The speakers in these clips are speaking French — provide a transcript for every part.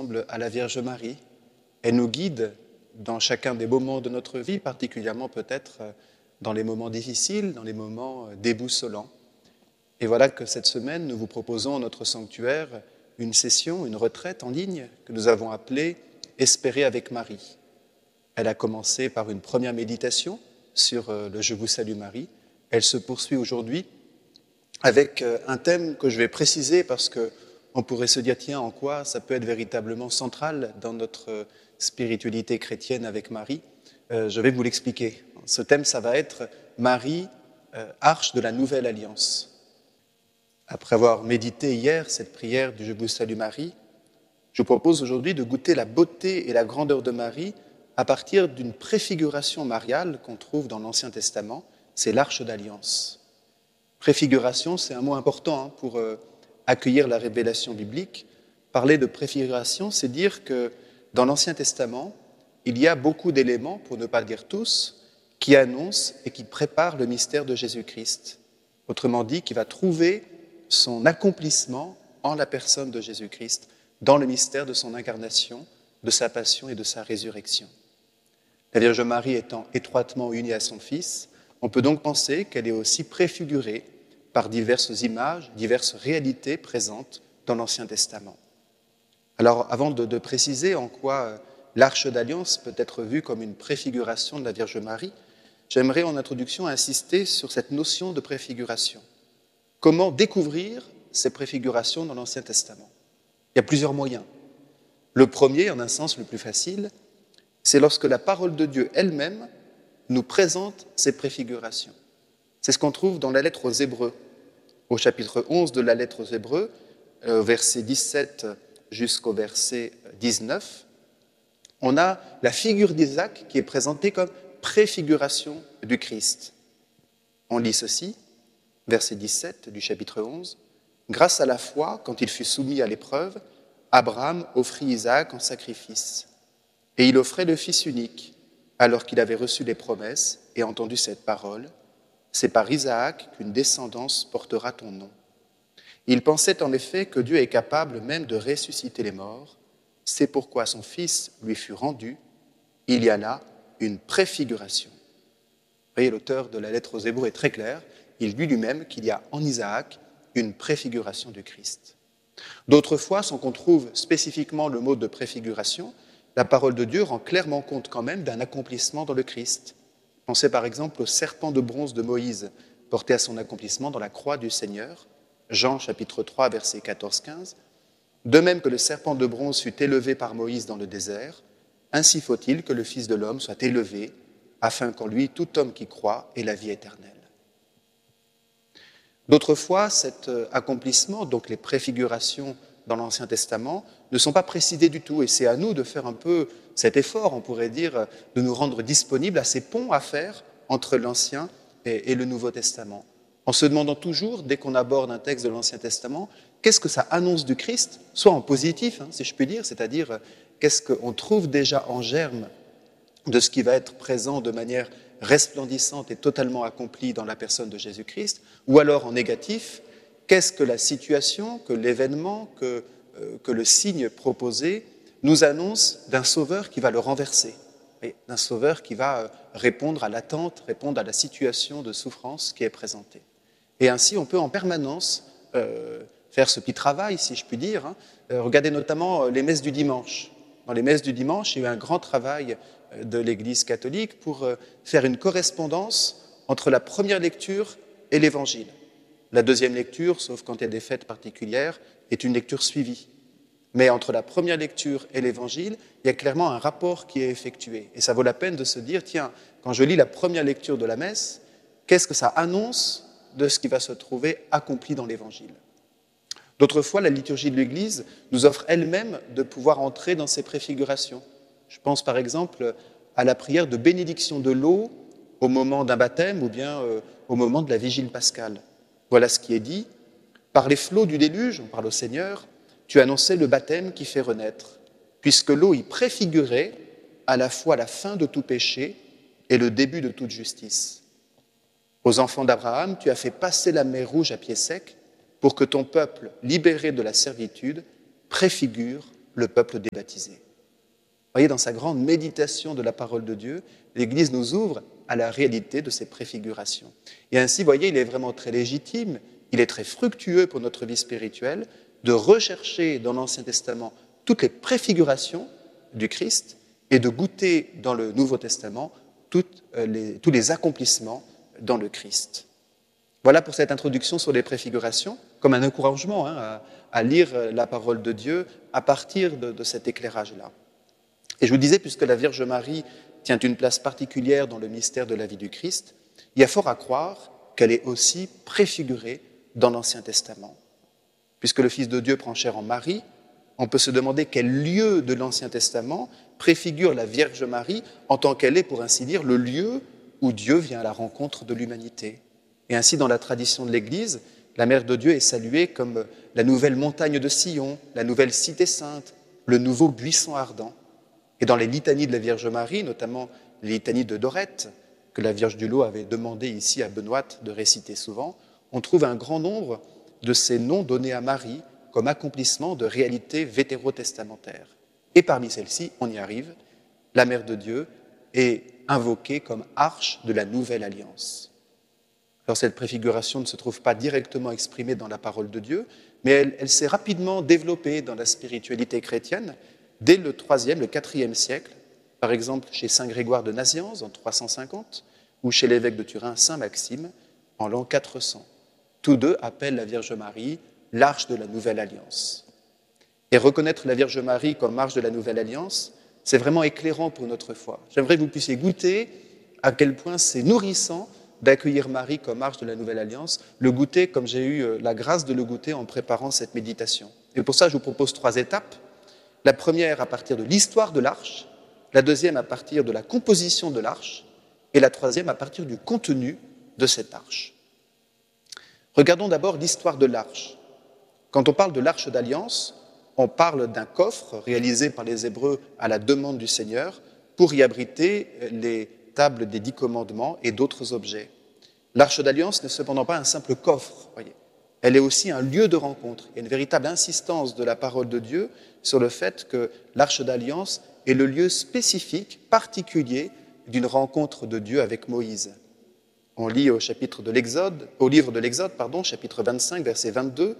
ensemble à la Vierge Marie. Elle nous guide dans chacun des moments de notre vie, particulièrement peut-être dans les moments difficiles, dans les moments déboussolants. Et voilà que cette semaine, nous vous proposons à notre sanctuaire une session, une retraite en ligne que nous avons appelée « Espérer avec Marie ». Elle a commencé par une première méditation sur le « Je vous salue Marie ». Elle se poursuit aujourd'hui avec un thème que je vais préciser parce qu'on pourrait se dire, tiens, en quoi ça peut être véritablement central dans notre spiritualité chrétienne avec Marie. Je vais vous l'expliquer. Ce thème, ça va être Marie, arche de la nouvelle alliance. Après avoir médité hier cette prière du « Je vous salue Marie », je vous propose aujourd'hui de goûter la beauté et la grandeur de Marie à partir d'une préfiguration mariale qu'on trouve dans l'Ancien Testament, c'est l'Arche d'Alliance. Préfiguration, c'est un mot important pour accueillir la révélation biblique. Parler de préfiguration, c'est dire que dans l'Ancien Testament, il y a beaucoup d'éléments, pour ne pas dire tous, qui annoncent et qui préparent le mystère de Jésus-Christ. Autrement dit, qui va trouver son accomplissement en la personne de Jésus-Christ, dans le mystère de son incarnation, de sa passion et de sa résurrection. La Vierge Marie étant étroitement unie à son Fils, on peut donc penser qu'elle est aussi préfigurée par diverses images, diverses réalités présentes dans l'Ancien Testament. Alors, avant de préciser en quoi l'Arche d'Alliance peut être vue comme une préfiguration de la Vierge Marie, j'aimerais en introduction insister sur cette notion de préfiguration. Comment découvrir ces préfigurations dans l'Ancien Testament ? Il y a plusieurs moyens. Le premier, en un sens le plus facile, c'est lorsque la parole de Dieu elle-même nous présente ces préfigurations. C'est ce qu'on trouve dans la lettre aux Hébreux. Au chapitre 11 de la lettre aux Hébreux, verset 17 jusqu'au verset 19, on a la figure d'Isaac qui est présentée comme préfiguration du Christ. On lit ceci, verset 17 du chapitre 11. « Grâce à la foi, quand il fut soumis à l'épreuve, Abraham offrit Isaac en sacrifice. Et il offrait le Fils unique, alors qu'il avait reçu les promesses et entendu cette parole. C'est par Isaac qu'une descendance portera ton nom. Il pensait en effet que Dieu est capable même de ressusciter les morts. C'est pourquoi son Fils lui fut rendu. Il y a là une préfiguration. » Vous voyez, l'auteur de la lettre aux Hébreux est très clair. Il dit lui-même qu'il y a en Isaac une préfiguration du Christ. D'autres fois, sans qu'on trouve spécifiquement le mot de préfiguration, la parole de Dieu rend clairement compte quand même d'un accomplissement dans le Christ. Pensez par exemple au serpent de bronze de Moïse, porté à son accomplissement dans la croix du Seigneur, Jean chapitre 3, verset 14-15. De même que le serpent de bronze fut élevé par Moïse dans le désert, ainsi faut-il que le Fils de l'homme soit élevé, afin qu'en lui tout homme qui croit ait la vie éternelle. D'autres fois, cet accomplissement, donc les préfigurations dans l'Ancien Testament, ne sont pas précisées du tout. Et c'est à nous de faire un peu cet effort, on pourrait dire, de nous rendre disponibles à ces ponts à faire entre l'Ancien et le Nouveau Testament. En se demandant toujours, dès qu'on aborde un texte de l'Ancien Testament, qu'est-ce que ça annonce du Christ, soit en positif, si je puis dire, c'est-à-dire qu'est-ce qu'on trouve déjà en germe de ce qui va être présent de manière resplendissante et totalement accomplie dans la personne de Jésus-Christ, ou alors en négatif, qu'est-ce que la situation, que l'événement, que le signe proposé nous annonce d'un sauveur qui va le renverser, et d'un sauveur qui va répondre à l'attente, répondre à la situation de souffrance qui est présentée. Et ainsi, on peut en permanence faire ce petit travail, si je puis dire. Regardez notamment les messes du dimanche. Dans les messes du dimanche, il y a eu un grand travail de l'Église catholique pour faire une correspondance entre la première lecture et l'Évangile. La deuxième lecture, sauf quand il y a des fêtes particulières, est une lecture suivie. Mais entre la première lecture et l'Évangile, il y a clairement un rapport qui est effectué. Et ça vaut la peine de se dire, tiens, quand je lis la première lecture de la messe, qu'est-ce que ça annonce de ce qui va se trouver accompli dans l'Évangile ? D'autres fois, la liturgie de l'Église nous offre elle-même de pouvoir entrer dans ces préfigurations. Je pense par exemple à la prière de bénédiction de l'eau au moment d'un baptême ou bien au moment de la vigile pascale. Voilà ce qui est dit. Par les flots du déluge, on parle au Seigneur, tu annonçais le baptême qui fait renaître, puisque l'eau y préfigurait à la fois la fin de tout péché et le début de toute justice. Aux enfants d'Abraham, tu as fait passer la mer Rouge à pied sec pour que ton peuple, libéré de la servitude, préfigure le peuple des baptisés. Vous voyez, dans sa grande méditation de la parole de Dieu, l'Église nous ouvre à la réalité de ces préfigurations. Et ainsi, vous voyez, il est vraiment très légitime, il est très fructueux pour notre vie spirituelle de rechercher dans l'Ancien Testament toutes les préfigurations du Christ et de goûter dans le Nouveau Testament tous les accomplissements dans le Christ. Voilà pour cette introduction sur les préfigurations, comme un encouragement à lire la parole de Dieu à partir de cet éclairage-là. Et je vous disais, puisque la Vierge Marie tient une place particulière dans le mystère de la vie du Christ, il y a fort à croire qu'elle est aussi préfigurée dans l'Ancien Testament. Puisque le Fils de Dieu prend chair en Marie, on peut se demander quel lieu de l'Ancien Testament préfigure la Vierge Marie en tant qu'elle est, pour ainsi dire, le lieu où Dieu vient à la rencontre de l'humanité. Et ainsi, dans la tradition de l'Église, la Mère de Dieu est saluée comme la nouvelle montagne de Sion, la nouvelle cité sainte, le nouveau buisson ardent. Et dans les litanies de la Vierge Marie, notamment les litanies de Dorette, que la Vierge du Lot avait demandé ici à Benoît de réciter souvent, on trouve un grand nombre de ces noms donnés à Marie comme accomplissement de réalités vétérotestamentaires. Et parmi celles-ci, on y arrive, la Mère de Dieu est invoquée comme arche de la nouvelle alliance. Alors cette préfiguration ne se trouve pas directement exprimée dans la parole de Dieu, mais elle s'est rapidement développée dans la spiritualité chrétienne dès le IIIe, le IVe siècle, par exemple chez saint Grégoire de Nazianze en 350 ou chez l'évêque de Turin, saint Maxime, en l'an 400. Tous deux appellent la Vierge Marie l'arche de la Nouvelle Alliance. Et reconnaître la Vierge Marie comme arche de la Nouvelle Alliance, c'est vraiment éclairant pour notre foi. J'aimerais que vous puissiez goûter à quel point c'est nourrissant d'accueillir Marie comme arche de la Nouvelle Alliance, le goûter comme j'ai eu la grâce de le goûter en préparant cette méditation. Et pour ça, je vous propose 3 étapes. La première à partir de l'histoire de l'arche, la deuxième à partir de la composition de l'arche, et la troisième à partir du contenu de cette arche. Regardons d'abord l'histoire de l'arche. Quand on parle de l'arche d'alliance, on parle d'un coffre réalisé par les Hébreux à la demande du Seigneur pour y abriter les tables des 10 commandements et d'autres objets. L'arche d'alliance n'est cependant pas un simple coffre, voyez. Elle est aussi un lieu de rencontre. Il y a une véritable insistance de la parole de Dieu sur le fait que l'arche d'alliance est le lieu spécifique, particulier d'une rencontre de Dieu avec Moïse. On lit au livre de l'Exode, chapitre 25, verset 22,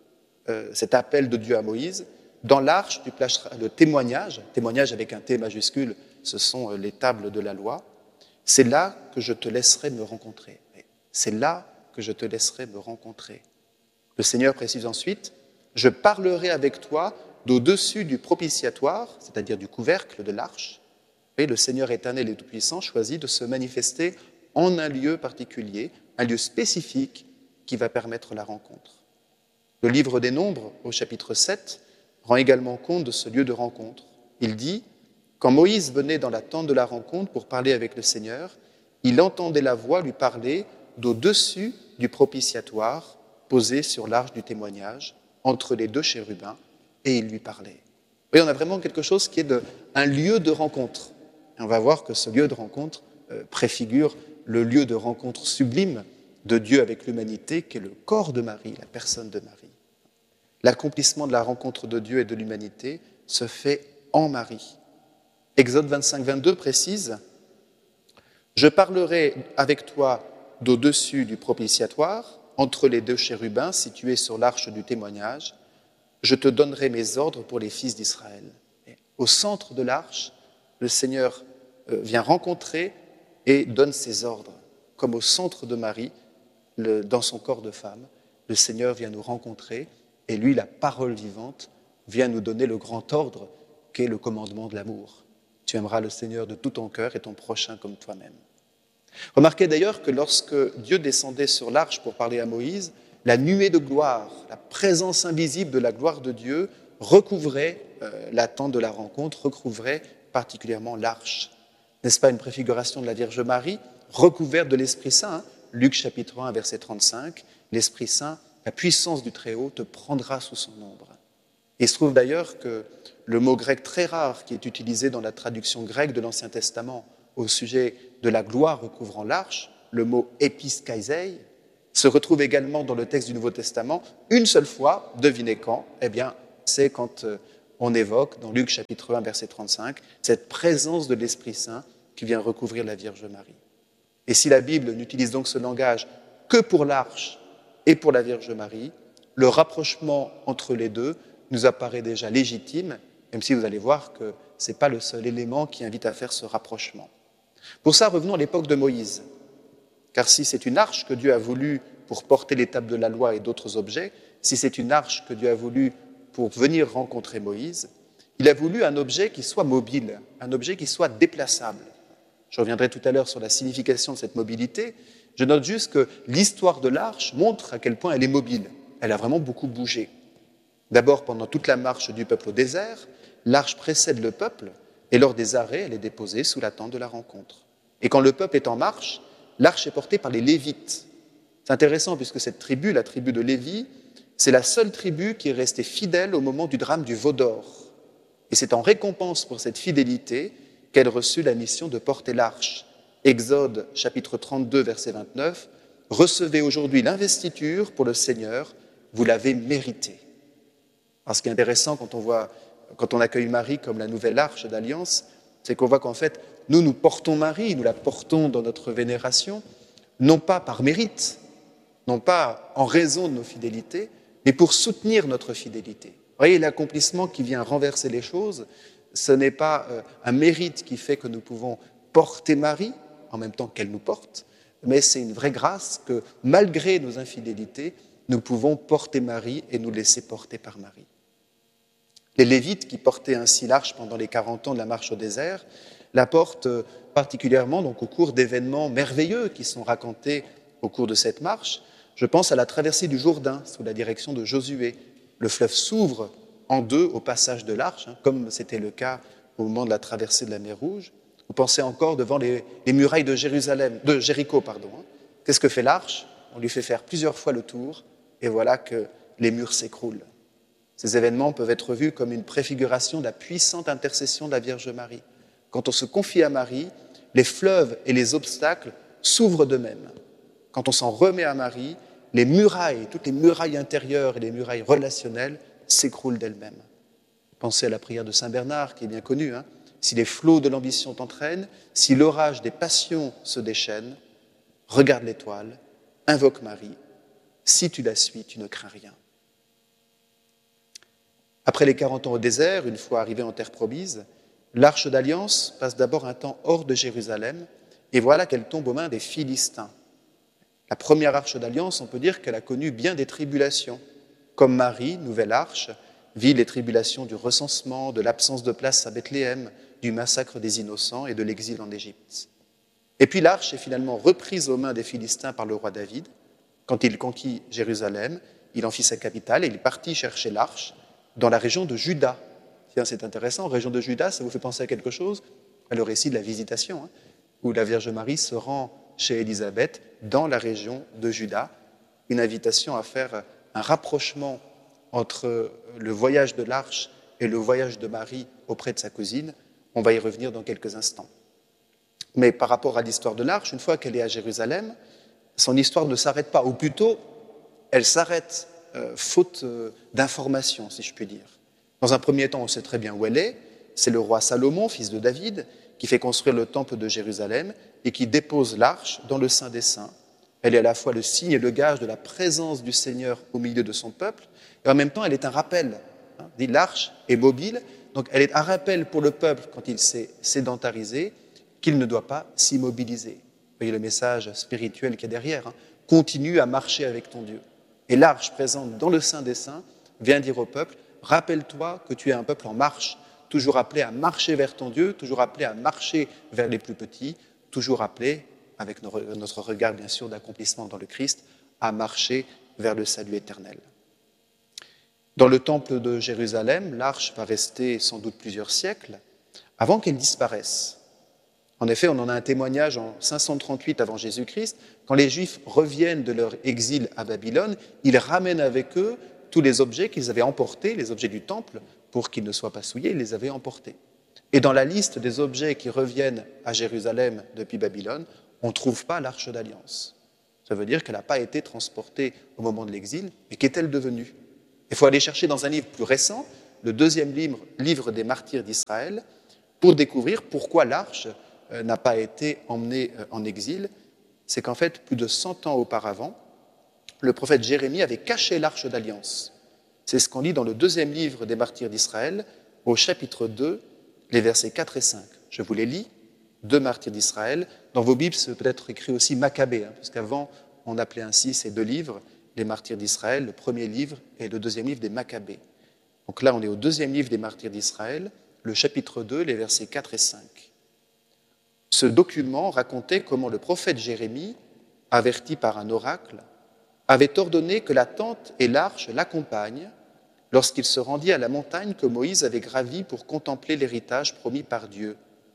cet appel de Dieu à Moïse. Dans l'arche, tu placeras le témoignage avec un T majuscule, ce sont les tables de la loi. C'est là que je te laisserai me rencontrer. C'est là que je te laisserai me rencontrer. Le Seigneur précise ensuite, je parlerai avec toi d'au-dessus du propitiatoire, c'est-à-dire du couvercle de l'arche. Et le Seigneur éternel et tout-puissant choisit de se manifester en un lieu particulier, un lieu spécifique qui va permettre la rencontre. Le livre des Nombres, au chapitre 7, rend également compte de ce lieu de rencontre. Il dit, quand Moïse venait dans la tente de la rencontre pour parler avec le Seigneur, il entendait la voix lui parler d'au-dessus du propitiatoire posé sur l'arche du témoignage, entre les 2 chérubins, et il lui parlait. Oui, on a vraiment quelque chose qui est un lieu de rencontre. Et on va voir que ce lieu de rencontre préfigure le lieu de rencontre sublime de Dieu avec l'humanité, qui est le corps de Marie, la personne de Marie. L'accomplissement de la rencontre de Dieu et de l'humanité se fait en Marie. Exode 25, 22 précise « Je parlerai avec toi d'au-dessus du propitiatoire, entre les 2 chérubins situés sur l'arche du témoignage, je te donnerai mes ordres pour les fils d'Israël. » Au centre de l'arche, le Seigneur vient rencontrer et donne ses ordres. Comme au centre de Marie, dans son corps de femme, le Seigneur vient nous rencontrer et lui, la parole vivante, vient nous donner le grand ordre qu'est le commandement de l'amour. Tu aimeras le Seigneur de tout ton cœur et ton prochain comme toi-même. Remarquez d'ailleurs que lorsque Dieu descendait sur l'arche pour parler à Moïse, la nuée de gloire, la présence invisible de la gloire de Dieu recouvrait la tente de la rencontre, recouvrait particulièrement l'arche. N'est-ce pas une préfiguration de la Vierge Marie, recouverte de l'Esprit Saint, Luc chapitre 1, verset 35, l'Esprit Saint, la puissance du Très-Haut te prendra sous son ombre. Il se trouve d'ailleurs que le mot grec très rare qui est utilisé dans la traduction grecque de l'Ancien Testament au sujet de la gloire recouvrant l'arche, le mot episkaisei, se retrouve également dans le texte du Nouveau Testament une seule fois, devinez quand? Eh bien, c'est quand on évoque dans Luc chapitre 1, verset 35, cette présence de l'Esprit Saint qui vient recouvrir la Vierge Marie. Et si la Bible n'utilise donc ce langage que pour l'arche et pour la Vierge Marie, le rapprochement entre les deux nous apparaît déjà légitime, même si vous allez voir que ce n'est pas le seul élément qui invite à faire ce rapprochement. Pour ça, revenons à l'époque de Moïse. Car si c'est une arche que Dieu a voulu pour porter les tables de la loi et d'autres objets, si c'est une arche que Dieu a voulu pour venir rencontrer Moïse, il a voulu un objet qui soit mobile, un objet qui soit déplaçable. Je reviendrai tout à l'heure sur la signification de cette mobilité. Je note juste que l'histoire de l'arche montre à quel point elle est mobile. Elle a vraiment beaucoup bougé. D'abord, pendant toute la marche du peuple au désert, l'arche précède le peuple et lors des arrêts, elle est déposée sous la tente de la rencontre. Et quand le peuple est en marche, l'arche est portée par les Lévites. C'est intéressant puisque cette tribu, la tribu de Lévi, c'est la seule tribu qui est restée fidèle au moment du drame du veau d'or. Et c'est en récompense pour cette fidélité qu'elle reçut la mission de porter l'arche. Exode chapitre 32, verset 29, « Recevez aujourd'hui l'investiture pour le Seigneur, vous l'avez mérité. » Alors ce qui est intéressant quand on accueille Marie comme la nouvelle arche d'alliance, c'est qu'on voit qu'en fait, nous portons Marie, nous la portons dans notre vénération, non pas par mérite, non pas en raison de nos fidélités, mais pour soutenir notre fidélité. Vous voyez, l'accomplissement qui vient renverser les choses, ce n'est pas un mérite qui fait que nous pouvons porter Marie, en même temps qu'elle nous porte, mais c'est une vraie grâce que, malgré nos infidélités, nous pouvons porter Marie et nous laisser porter par Marie. Les Lévites, qui portaient ainsi l'arche pendant les 40 ans de la marche au désert, la portent particulièrement donc, au cours d'événements merveilleux qui sont racontés au cours de cette marche. Je pense à la traversée du Jourdain sous la direction de Josué. Le fleuve s'ouvre en deux au passage de l'arche, comme c'était le cas au moment de la traversée de la mer Rouge. Vous pensez encore devant les murailles de Jéricho. Qu'est-ce que fait l'arche? On lui fait faire plusieurs fois le tour, et voilà que les murs s'écroulent. Ces événements peuvent être vus comme une préfiguration de la puissante intercession de la Vierge Marie. Quand on se confie à Marie, les fleuves et les obstacles s'ouvrent d'eux-mêmes. Quand on s'en remet à Marie, les murailles, toutes les murailles intérieures et les murailles relationnelles s'écroulent d'elles-mêmes. Pensez à la prière de Saint Bernard, qui est bien connue. Si les flots de l'ambition t'entraînent, si l'orage des passions se déchaîne, regarde l'étoile, invoque Marie. Si tu la suis, tu ne crains rien. Après les 40 ans au désert, une fois arrivée en terre promise, l'arche d'alliance passe d'abord un temps hors de Jérusalem, et voilà qu'elle tombe aux mains des Philistins. La première arche d'alliance, on peut dire qu'elle a connu bien des tribulations. Comme Marie, nouvelle arche, vit les tribulations du recensement, de l'absence de place à Bethléem, du massacre des innocents et de l'exil en Égypte. Et puis l'arche est finalement reprise aux mains des Philistins par le roi David. Quand il conquit Jérusalem, il en fit sa capitale et il partit chercher l'arche dans la région de Juda. Tiens, c'est intéressant, région de Juda, ça vous fait penser à quelque chose? À le récit de la visitation, où la Vierge Marie se rend chez Élisabeth dans la région de Juda. Une invitation à faire un rapprochement entre le voyage de l'arche et le voyage de Marie auprès de sa cousine. On va y revenir dans quelques instants. Mais par rapport à l'histoire de l'arche, une fois qu'elle est à Jérusalem, son histoire ne s'arrête pas, ou plutôt, elle s'arrête faute d'informations, si je puis dire. Dans un premier temps, on sait très bien où elle est. C'est le roi Salomon, fils de David, qui fait construire le temple de Jérusalem et qui dépose l'arche dans le Saint des Saints. Elle est à la fois le signe et le gage de la présence du Seigneur au milieu de son peuple, et en même temps, elle est un rappel. L'arche est mobile, donc elle est un rappel pour le peuple, quand il s'est sédentarisé, qu'il ne doit pas s'immobiliser. Vous voyez le message spirituel qu'il y a derrière. Continue à marcher avec ton Dieu. Et l'arche présente dans le Saint des Saints vient dire au peuple, rappelle-toi que tu es un peuple en marche, toujours appelé à marcher vers ton Dieu, toujours appelé à marcher vers les plus petits, toujours appelé, avec notre regard bien sûr d'accomplissement dans le Christ, à marcher vers le salut éternel. Dans le temple de Jérusalem, l'arche va rester sans doute plusieurs siècles avant qu'elle disparaisse. En effet, on en a un témoignage en 538 avant Jésus-Christ. Quand les Juifs reviennent de leur exil à Babylone, ils ramènent avec eux tous les objets qu'ils avaient emportés, les objets du temple, pour qu'ils ne soient pas souillés, ils les avaient emportés. Et dans la liste des objets qui reviennent à Jérusalem depuis Babylone, on ne trouve pas l'arche d'alliance. Ça veut dire qu'elle n'a pas été transportée au moment de l'exil, mais qu'est-elle devenue? Il faut aller chercher dans un livre plus récent, le deuxième livre des martyrs d'Israël, pour découvrir pourquoi l'arche n'a pas été emmenée en exil. C'est qu'en fait, plus de 100 ans auparavant, le prophète Jérémie avait caché l'arche d'alliance. C'est ce qu'on lit dans le deuxième livre des martyrs d'Israël, au chapitre 2, les versets 4 et 5. Je vous les lis, 2 martyrs d'Israël. Dans vos Bibles, c'est peut-être écrit aussi Maccabée, parce qu'avant, on appelait ainsi ces 2 livres, les martyrs d'Israël, le premier livre et le deuxième livre des Maccabées. Donc là, on est au deuxième livre des martyrs d'Israël, le chapitre 2, les versets 4 et 5. Ce document racontait comment le prophète Jérémie, averti par un oracle, avait ordonné que la tente et l'arche l'accompagnent lorsqu'il se rendit à la montagne que Moïse avait gravie pour contempler l'héritage promis par Dieu.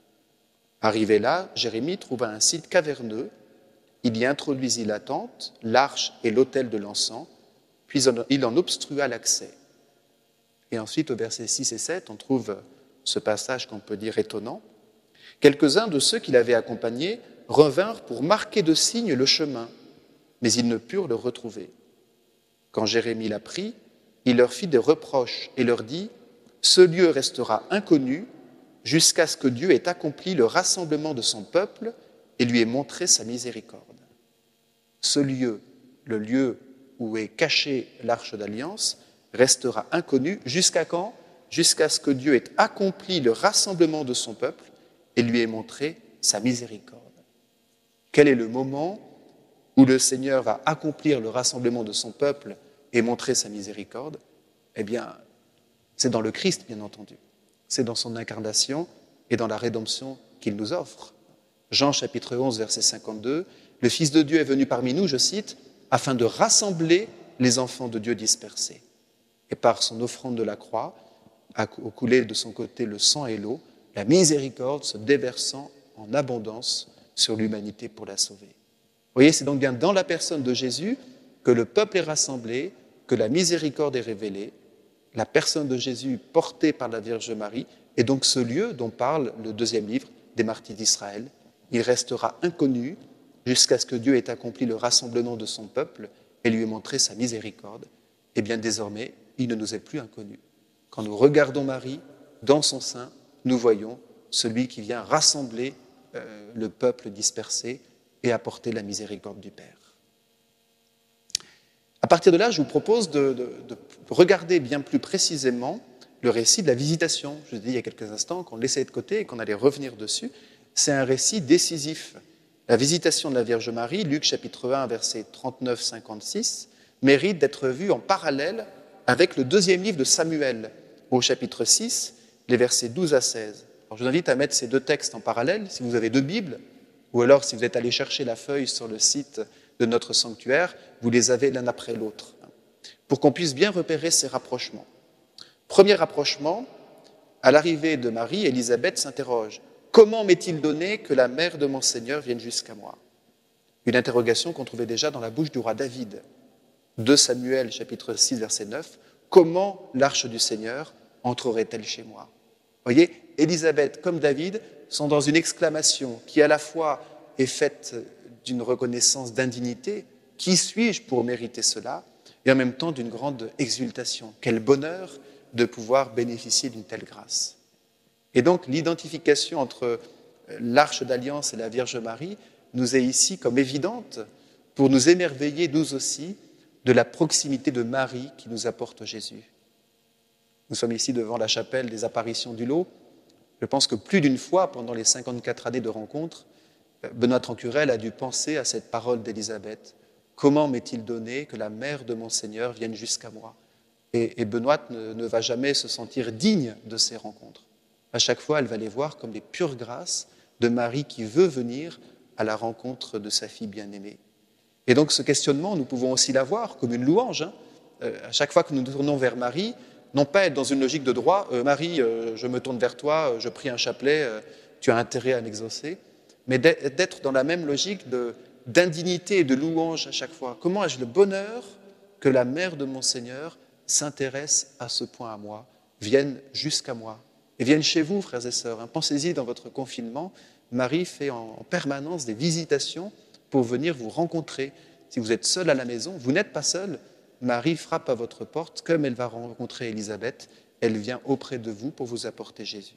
Arrivé là, Jérémie trouva un site caverneux. Il y introduisit la tente, l'arche et l'autel de l'encens, puis il en obstrua l'accès. Et ensuite, au versets 6 et 7, on trouve ce passage qu'on peut dire étonnant. Quelques-uns de ceux qui l'avaient accompagné revinrent pour marquer de signes le chemin, mais ils ne purent le retrouver. Quand Jérémie l'apprit, il leur fit des reproches et leur dit « Ce lieu restera inconnu jusqu'à ce que Dieu ait accompli le rassemblement de son peuple et lui ait montré sa miséricorde. » Ce lieu, le lieu où est cachée l'arche d'alliance, restera inconnu jusqu'à quand ? Jusqu'à ce que Dieu ait accompli le rassemblement de son peuple et lui ait montré sa miséricorde. Quel est le moment où le Seigneur va accomplir le rassemblement de son peuple et montrer sa miséricorde ? Eh bien, c'est dans le Christ, bien entendu. C'est dans son incarnation et dans la rédemption qu'il nous offre. Jean chapitre 11, verset 52, « Le Fils de Dieu est venu parmi nous, je cite, afin de rassembler les enfants de Dieu dispersés. Et par son offrande de la croix, a coulé de son côté le sang et l'eau, la miséricorde se déversant en abondance sur l'humanité pour la sauver. » Vous voyez, c'est donc bien dans la personne de Jésus que le peuple est rassemblé, que la miséricorde est révélée, la personne de Jésus portée par la Vierge Marie, et donc ce lieu dont parle le deuxième livre des martyrs d'Israël, il restera inconnu jusqu'à ce que Dieu ait accompli le rassemblement de son peuple et lui ait montré sa miséricorde. Et bien désormais, il ne nous est plus inconnu. Quand nous regardons Marie, dans son sein, nous voyons celui qui vient rassembler le peuple dispersé et apporter la miséricorde du Père. À partir de là, je vous propose de regarder bien plus précisément le récit de la visitation. Je vous ai dit il y a quelques instants qu'on laissait de côté et qu'on allait revenir dessus. C'est un récit décisif. La visitation de la Vierge Marie, Luc chapitre 1, verset 39-56, mérite d'être vue en parallèle avec le deuxième livre de Samuel, au chapitre 6, les versets 12 à 16. Alors, je vous invite à mettre ces 2 textes en parallèle, si vous avez 2 Bibles, ou alors si vous êtes allé chercher la feuille sur le site de notre sanctuaire, vous les avez l'un après l'autre, pour qu'on puisse bien repérer ces rapprochements. Premier rapprochement, à l'arrivée de Marie, Élisabeth s'interroge. Comment m'est-il donné que la mère de mon Seigneur vienne jusqu'à moi ? Une interrogation qu'on trouvait déjà dans la bouche du roi David. 2 Samuel, chapitre 6, verset 9. Comment l'arche du Seigneur entrerait-elle chez moi ? Vous voyez, Élisabeth comme David sont dans une exclamation qui à la fois est faite d'une reconnaissance d'indignité. Qui suis-je pour mériter cela ? Et en même temps d'une grande exultation. Quel bonheur de pouvoir bénéficier d'une telle grâce. Et donc l'identification entre l'arche d'alliance et la Vierge Marie nous est ici comme évidente pour nous émerveiller nous aussi de la proximité de Marie qui nous apporte Jésus. Nous sommes ici devant la chapelle des apparitions du Lot. Je pense que plus d'une fois pendant les 54 années de rencontre, Benoît Trancurel a dû penser à cette parole d'Élisabeth. Comment m'est-il donné que la mère de mon Seigneur vienne jusqu'à moi ? Et Benoît ne va jamais se sentir digne de ces rencontres. À chaque fois, elle va les voir comme des pures grâces de Marie qui veut venir à la rencontre de sa fille bien-aimée. Et donc ce questionnement, nous pouvons aussi l'avoir comme une louange. À chaque fois que nous nous tournons vers Marie, non pas être dans une logique de droit, Marie, je me tourne vers toi, je prie un chapelet, tu as intérêt à l'exaucer, mais d'être dans la même logique d'indignité et de louange à chaque fois. Comment ai-je le bonheur que la mère de mon Seigneur s'intéresse à ce point à moi, vienne jusqu'à moi, et vienne chez vous, frères et sœurs. Pensez-y dans votre confinement, Marie fait en permanence des visitations pour venir vous rencontrer. Si vous êtes seul à la maison, vous n'êtes pas seul, Marie frappe à votre porte comme elle va rencontrer Élisabeth elle vient auprès de vous pour vous apporter Jésus.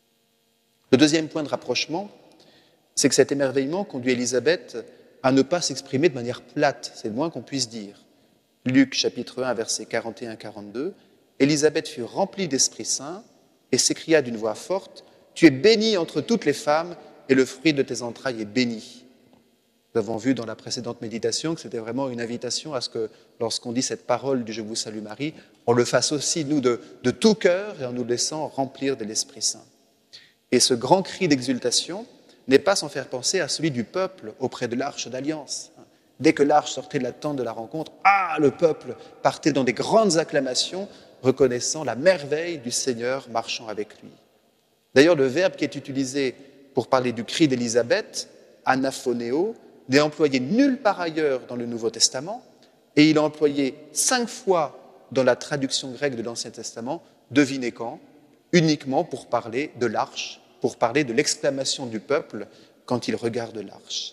Le deuxième point de rapprochement, c'est que cet émerveillement conduit Élisabeth à ne pas s'exprimer de manière plate, c'est le moins qu'on puisse dire. Luc chapitre 1, versets 41-42, Élisabeth fut remplie d'Esprit Saint et s'écria d'une voix forte, « Tu es bénie entre toutes les femmes et le fruit de tes entrailles est béni. » Nous avons vu dans la précédente méditation que c'était vraiment une invitation à ce que, lorsqu'on dit cette parole du « Je vous salue Marie », on le fasse aussi, nous, de tout cœur et en nous laissant remplir de l'Esprit Saint. Et ce grand cri d'exultation n'est pas sans faire penser à celui du peuple auprès de l'Arche d'Alliance. Dès que l'arche sortait de la tente de la rencontre, le peuple partait dans des grandes acclamations, reconnaissant la merveille du Seigneur marchant avec lui. D'ailleurs, le verbe qui est utilisé pour parler du cri d'Élisabeth, anaphoneo, n'est employé nulle part ailleurs dans le Nouveau Testament, et il est employé 5 fois dans la traduction grecque de l'Ancien Testament, devinez quand, uniquement pour parler de l'arche, pour parler de l'exclamation du peuple quand il regarde l'arche.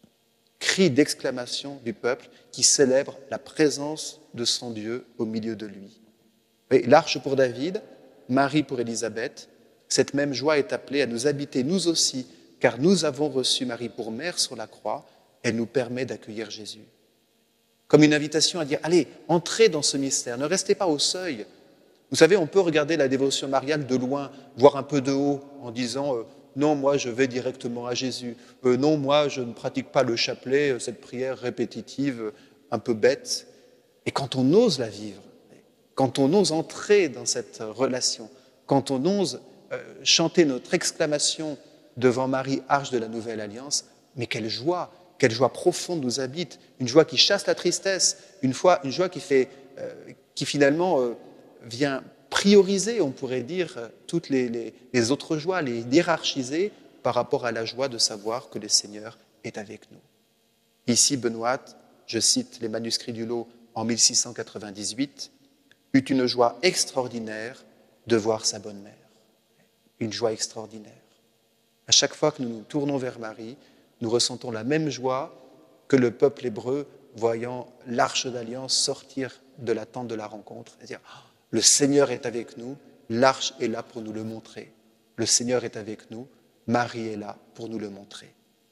Cri d'exclamation du peuple qui célèbre la présence de son Dieu au milieu de lui. Et l'arche pour David, Marie pour Élisabeth, cette même joie est appelée à nous habiter nous aussi, car nous avons reçu Marie pour mère sur la croix, elle nous permet d'accueillir Jésus. Comme une invitation à dire, allez, entrez dans ce mystère, ne restez pas au seuil. Vous savez, on peut regarder la dévotion mariale de loin, voire un peu de haut, en disant non, moi je vais directement à Jésus. Non, moi je ne pratique pas le chapelet, cette prière répétitive, un peu bête. Et quand on ose la vivre, quand on ose entrer dans cette relation, quand on ose chanter notre exclamation devant Marie, arche de la Nouvelle Alliance, mais quelle joie profonde nous habite, une joie qui chasse la tristesse, une joie qui finalement vient prioriser, on pourrait dire, toutes les autres joies, les hiérarchiser par rapport à la joie de savoir que le Seigneur est avec nous. Ici, Benoît, je cite les manuscrits du Lot en 1698, eut une joie extraordinaire de voir sa bonne mère. Une joie extraordinaire. À chaque fois que nous nous tournons vers Marie, nous ressentons la même joie que le peuple hébreu voyant l'arche d'alliance sortir de la tente de la rencontre. C'est-à-dire, le Seigneur est avec nous, l'arche est là pour nous le montrer. Le Seigneur est avec nous, Marie est là pour nous le montrer.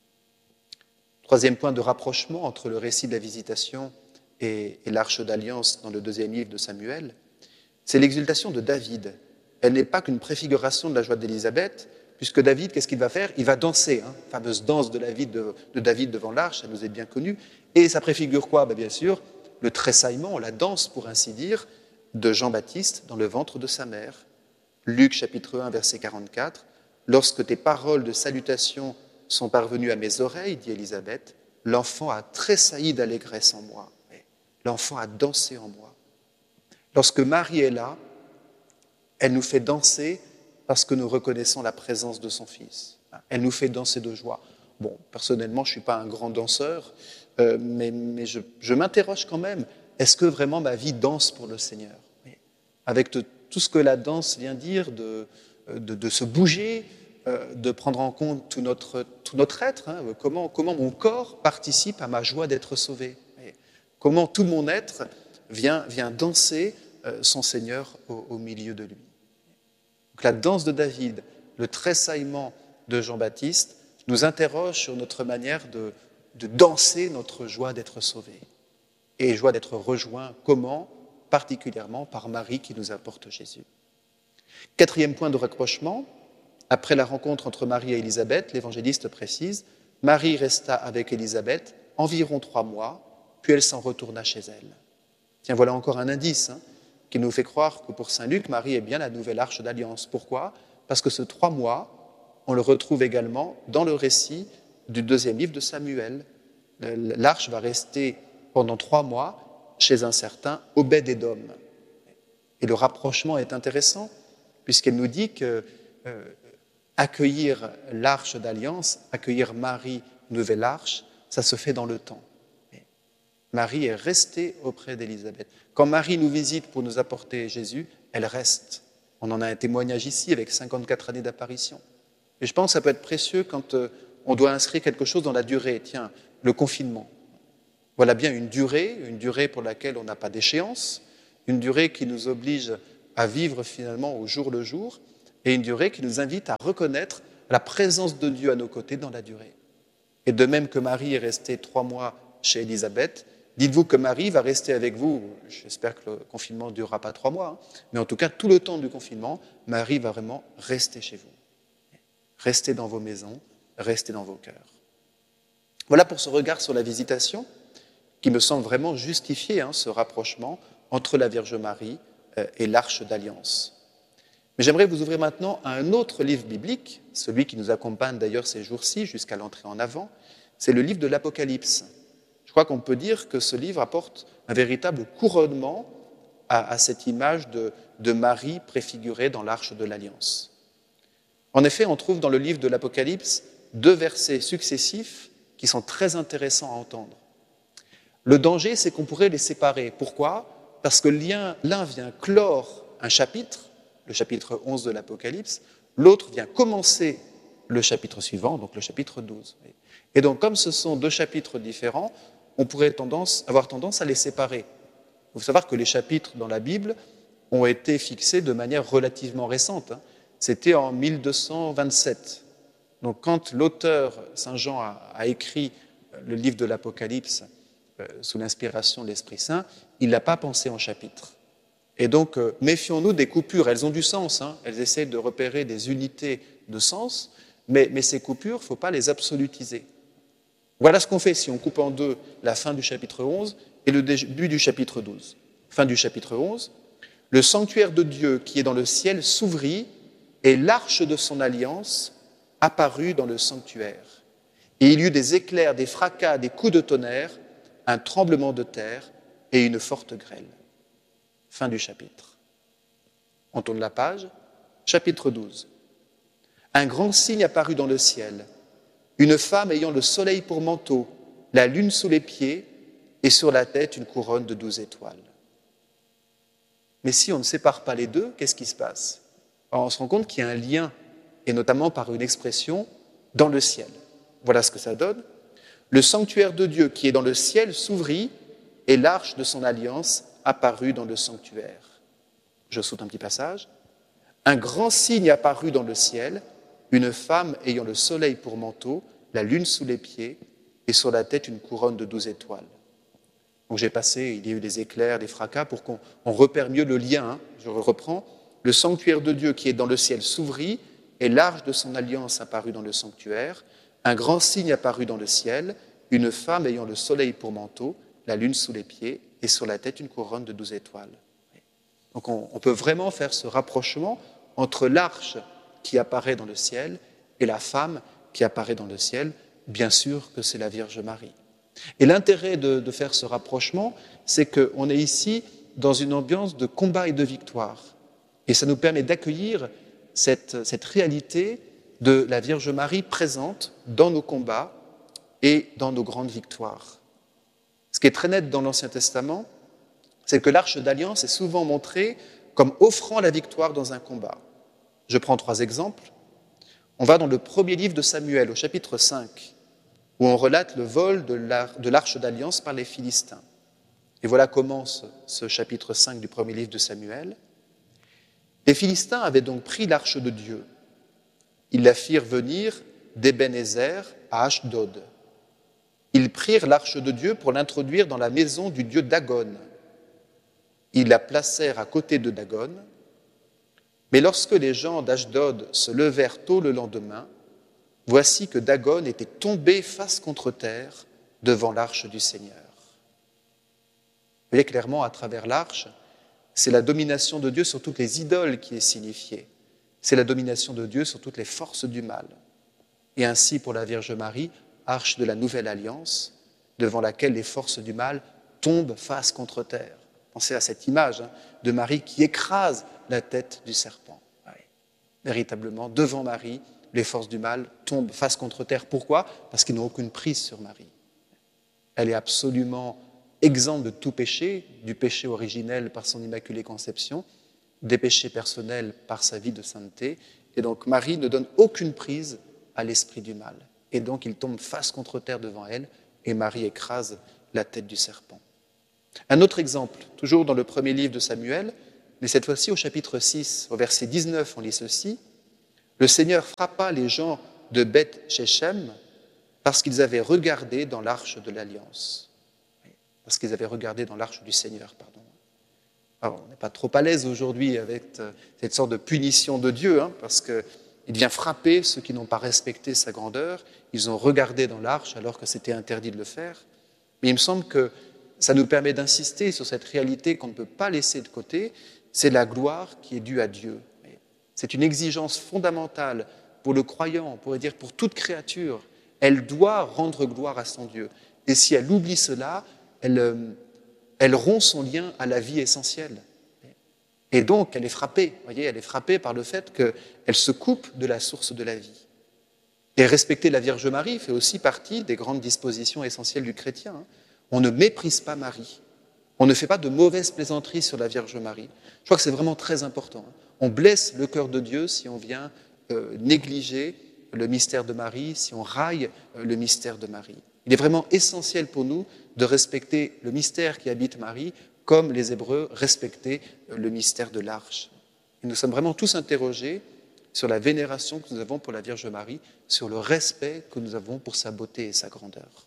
Troisième point de rapprochement entre le récit de la visitation et l'arche d'alliance dans le 2e livre de Samuel, c'est l'exultation de David. Elle n'est pas qu'une préfiguration de la joie d'Élisabeth, puisque David, qu'est-ce qu'il va faire? Il va danser, fameuse danse de David devant l'arche, ça nous est bien connu. Et ça préfigure quoi? Bien sûr, le tressaillement, la danse, pour ainsi dire, de Jean-Baptiste dans le ventre de sa mère. Luc chapitre 1, verset 44, « Lorsque tes paroles de salutation sont parvenues à mes oreilles, dit Élisabeth, l'enfant a tressailli d'allégresse en moi. » L'enfant a dansé en moi. Lorsque Marie est là, elle nous fait danser parce que nous reconnaissons la présence de son Fils. Elle nous fait danser de joie. Bon, personnellement, je ne suis pas un grand danseur, mais je m'interroge quand même, est-ce que vraiment ma vie danse pour le Seigneur? Avec tout ce que la danse vient dire, de se bouger, de prendre en compte tout notre être, comment mon corps participe à ma joie d'être sauvé. Comment tout mon être vient danser son Seigneur au milieu de lui. Donc la danse de David, le tressaillement de Jean-Baptiste nous interroge sur notre manière de danser notre joie d'être sauvé et joie d'être rejoint. Comment? Particulièrement par Marie qui nous apporte Jésus. 4e point de raccrochement, après la rencontre entre Marie et Élisabeth, l'évangéliste précise, Marie resta avec Élisabeth environ 3 mois, puis elle s'en retourna chez elle. Tiens, voilà encore un indice qui nous fait croire que pour saint Luc, Marie est bien la nouvelle arche d'alliance. Pourquoi? Parce que ce 3 mois, on le retrouve également dans le récit du 2e livre de Samuel. L'arche va rester pendant 3 mois chez un certain Obed-Édom. Et le rapprochement est intéressant, puisqu'elle nous dit que accueillir l'arche d'alliance, accueillir Marie, nouvelle arche, ça se fait dans le temps. Marie est restée auprès d'Élisabeth. Quand Marie nous visite pour nous apporter Jésus, elle reste. On en a un témoignage ici avec 54 années d'apparition. Et je pense que ça peut être précieux quand on doit inscrire quelque chose dans la durée. Tiens, le confinement. Voilà bien une durée pour laquelle on n'a pas d'échéance, une durée qui nous oblige à vivre finalement au jour le jour, et une durée qui nous invite à reconnaître la présence de Dieu à nos côtés dans la durée. Et de même que Marie est restée 3 mois chez Élisabeth, dites-vous que Marie va rester avec vous, j'espère que le confinement ne durera pas 3 mois, mais en tout cas tout le temps du confinement, Marie va vraiment rester chez vous. Restez dans vos maisons, restez dans vos cœurs. Voilà pour ce regard sur la visitation, qui me semble vraiment justifier ce rapprochement entre la Vierge Marie et l'Arche d'Alliance. Mais j'aimerais vous ouvrir maintenant à un autre livre biblique, celui qui nous accompagne d'ailleurs ces jours-ci jusqu'à l'entrée en avant, c'est le livre de l'Apocalypse. Je crois qu'on peut dire que ce livre apporte un véritable couronnement à cette image de Marie préfigurée dans l'Arche de l'Alliance. En effet, on trouve dans le livre de l'Apocalypse 2 versets successifs qui sont très intéressants à entendre. Le danger, c'est qu'on pourrait les séparer. Pourquoi ? Parce que l'un vient clore un chapitre, le chapitre 11 de l'Apocalypse, l'autre vient commencer le chapitre suivant, donc le chapitre 12. Et donc, comme ce sont 2 chapitres différents, on pourrait avoir tendance à les séparer. Il faut savoir que les chapitres dans la Bible ont été fixés de manière relativement récente. C'était en 1227. Donc, quand l'auteur, Saint Jean, a écrit le livre de l'Apocalypse sous l'inspiration de l'Esprit Saint, il n'a pas pensé en chapitres. Et donc, méfions-nous des coupures. Elles ont du sens, elles essaient de repérer des unités de sens, mais ces coupures, il ne faut pas les absolutiser. Voilà ce qu'on fait si on coupe en 2 la fin du chapitre 11 et le début du chapitre 12. Fin du chapitre 11, le sanctuaire de Dieu qui est dans le ciel s'ouvrit et l'arche de son alliance apparut dans le sanctuaire. Et il y eut des éclairs, des fracas, des coups de tonnerre, un tremblement de terre et une forte grêle. Fin du chapitre. On tourne la page. Chapitre 12. Un grand signe apparut dans le ciel. Une femme ayant le soleil pour manteau, la lune sous les pieds et sur la tête une couronne de 12 étoiles. Mais si on ne sépare pas les deux, qu'est-ce qui se passe ? Alors on se rend compte qu'il y a un lien, et notamment par une expression « dans le ciel ». Voilà ce que ça donne. Le sanctuaire de Dieu qui est dans le ciel s'ouvrit et l'arche de son alliance apparut dans le sanctuaire. Je saute un petit passage. Un grand signe apparut dans le ciel, une femme ayant le soleil pour manteau, la lune sous les pieds et sur la tête une couronne de 12 étoiles. Donc j'ai passé, il y a eu des éclairs, des fracas pour qu'on repère mieux le lien. Je reprends. Le sanctuaire de Dieu qui est dans le ciel s'ouvrit et l'arche de son alliance apparut dans le sanctuaire. Un grand signe apparut dans le ciel, une femme ayant le soleil pour manteau, la lune sous les pieds et sur la tête une couronne de 12 étoiles. Donc on peut vraiment faire ce rapprochement entre l'arche qui apparaît dans le ciel et la femme qui apparaît dans le ciel. Bien sûr que c'est la Vierge Marie. Et l'intérêt de faire ce rapprochement, c'est qu'on est ici dans une ambiance de combat et de victoire. Et ça nous permet d'accueillir cette réalité de la Vierge Marie présente dans nos combats et dans nos grandes victoires. Ce qui est très net dans l'Ancien Testament, c'est que l'Arche d'Alliance est souvent montrée comme offrant la victoire dans un combat. Je prends 3 exemples. On va dans le premier livre de Samuel, au chapitre 5, où on relate le vol de l'Arche d'Alliance par les Philistins. Et voilà commence ce chapitre 5 du premier livre de Samuel. Les Philistins avaient donc pris l'Arche de Dieu. Ils la firent venir d'Ébenézer à Ashdod. Ils prirent l'Arche de Dieu pour l'introduire dans la maison du dieu Dagon. Ils la placèrent à côté de Dagon. Mais lorsque les gens d'Ashdod se levèrent tôt le lendemain, voici que Dagon était tombé face contre terre devant l'arche du Seigneur. Vous voyez clairement à travers l'arche, c'est la domination de Dieu sur toutes les idoles qui est signifiée. C'est la domination de Dieu sur toutes les forces du mal. Et ainsi pour la Vierge Marie, arche de la Nouvelle Alliance, devant laquelle les forces du mal tombent face contre terre. Pensez à cette image de Marie qui écrase la tête du serpent. Oui. Véritablement, devant Marie, les forces du mal tombent face contre terre. Pourquoi ? Parce qu'ils n'ont aucune prise sur Marie. Elle est absolument exempte de tout péché, du péché originel par son Immaculée Conception, des péchés personnels par sa vie de sainteté. Et donc Marie ne donne aucune prise à l'esprit du mal. Et donc il tombe face contre terre devant elle et Marie écrase la tête du serpent. Un autre exemple, toujours dans le premier livre de Samuel, Mais cette fois-ci, au chapitre 6, au verset 19, on lit ceci. Le Seigneur frappa les gens de Beth-Shechem parce qu'ils avaient regardé dans l'arche de l'Alliance. Parce qu'ils avaient regardé dans l'arche du Seigneur, pardon. Alors, on n'est pas trop à l'aise aujourd'hui avec cette sorte de punition de Dieu, parce qu'il vient frapper ceux qui n'ont pas respecté sa grandeur. Ils ont regardé dans l'arche alors que c'était interdit de le faire. Mais il me semble que ça nous permet d'insister sur cette réalité qu'on ne peut pas laisser de côté, c'est la gloire qui est due à Dieu. C'est une exigence fondamentale pour le croyant, on pourrait dire pour toute créature. Elle doit rendre gloire à son Dieu. Et si elle oublie cela, elle rompt son lien à la vie essentielle. Et donc, elle est frappée, voyez, elle est frappée par le fait qu'elle se coupe de la source de la vie. Et respecter la Vierge Marie fait aussi partie des grandes dispositions essentielles du chrétien. On ne méprise pas Marie. On ne fait pas de mauvaises plaisanteries sur la Vierge Marie. Je crois que c'est vraiment très important. On blesse le cœur de Dieu si on vient négliger le mystère de Marie, si on raille le mystère de Marie. Il est vraiment essentiel pour nous de respecter le mystère qui habite Marie, comme les Hébreux respectaient le mystère de l'Arche. Et nous sommes vraiment tous interrogés sur la vénération que nous avons pour la Vierge Marie, sur le respect que nous avons pour sa beauté et sa grandeur.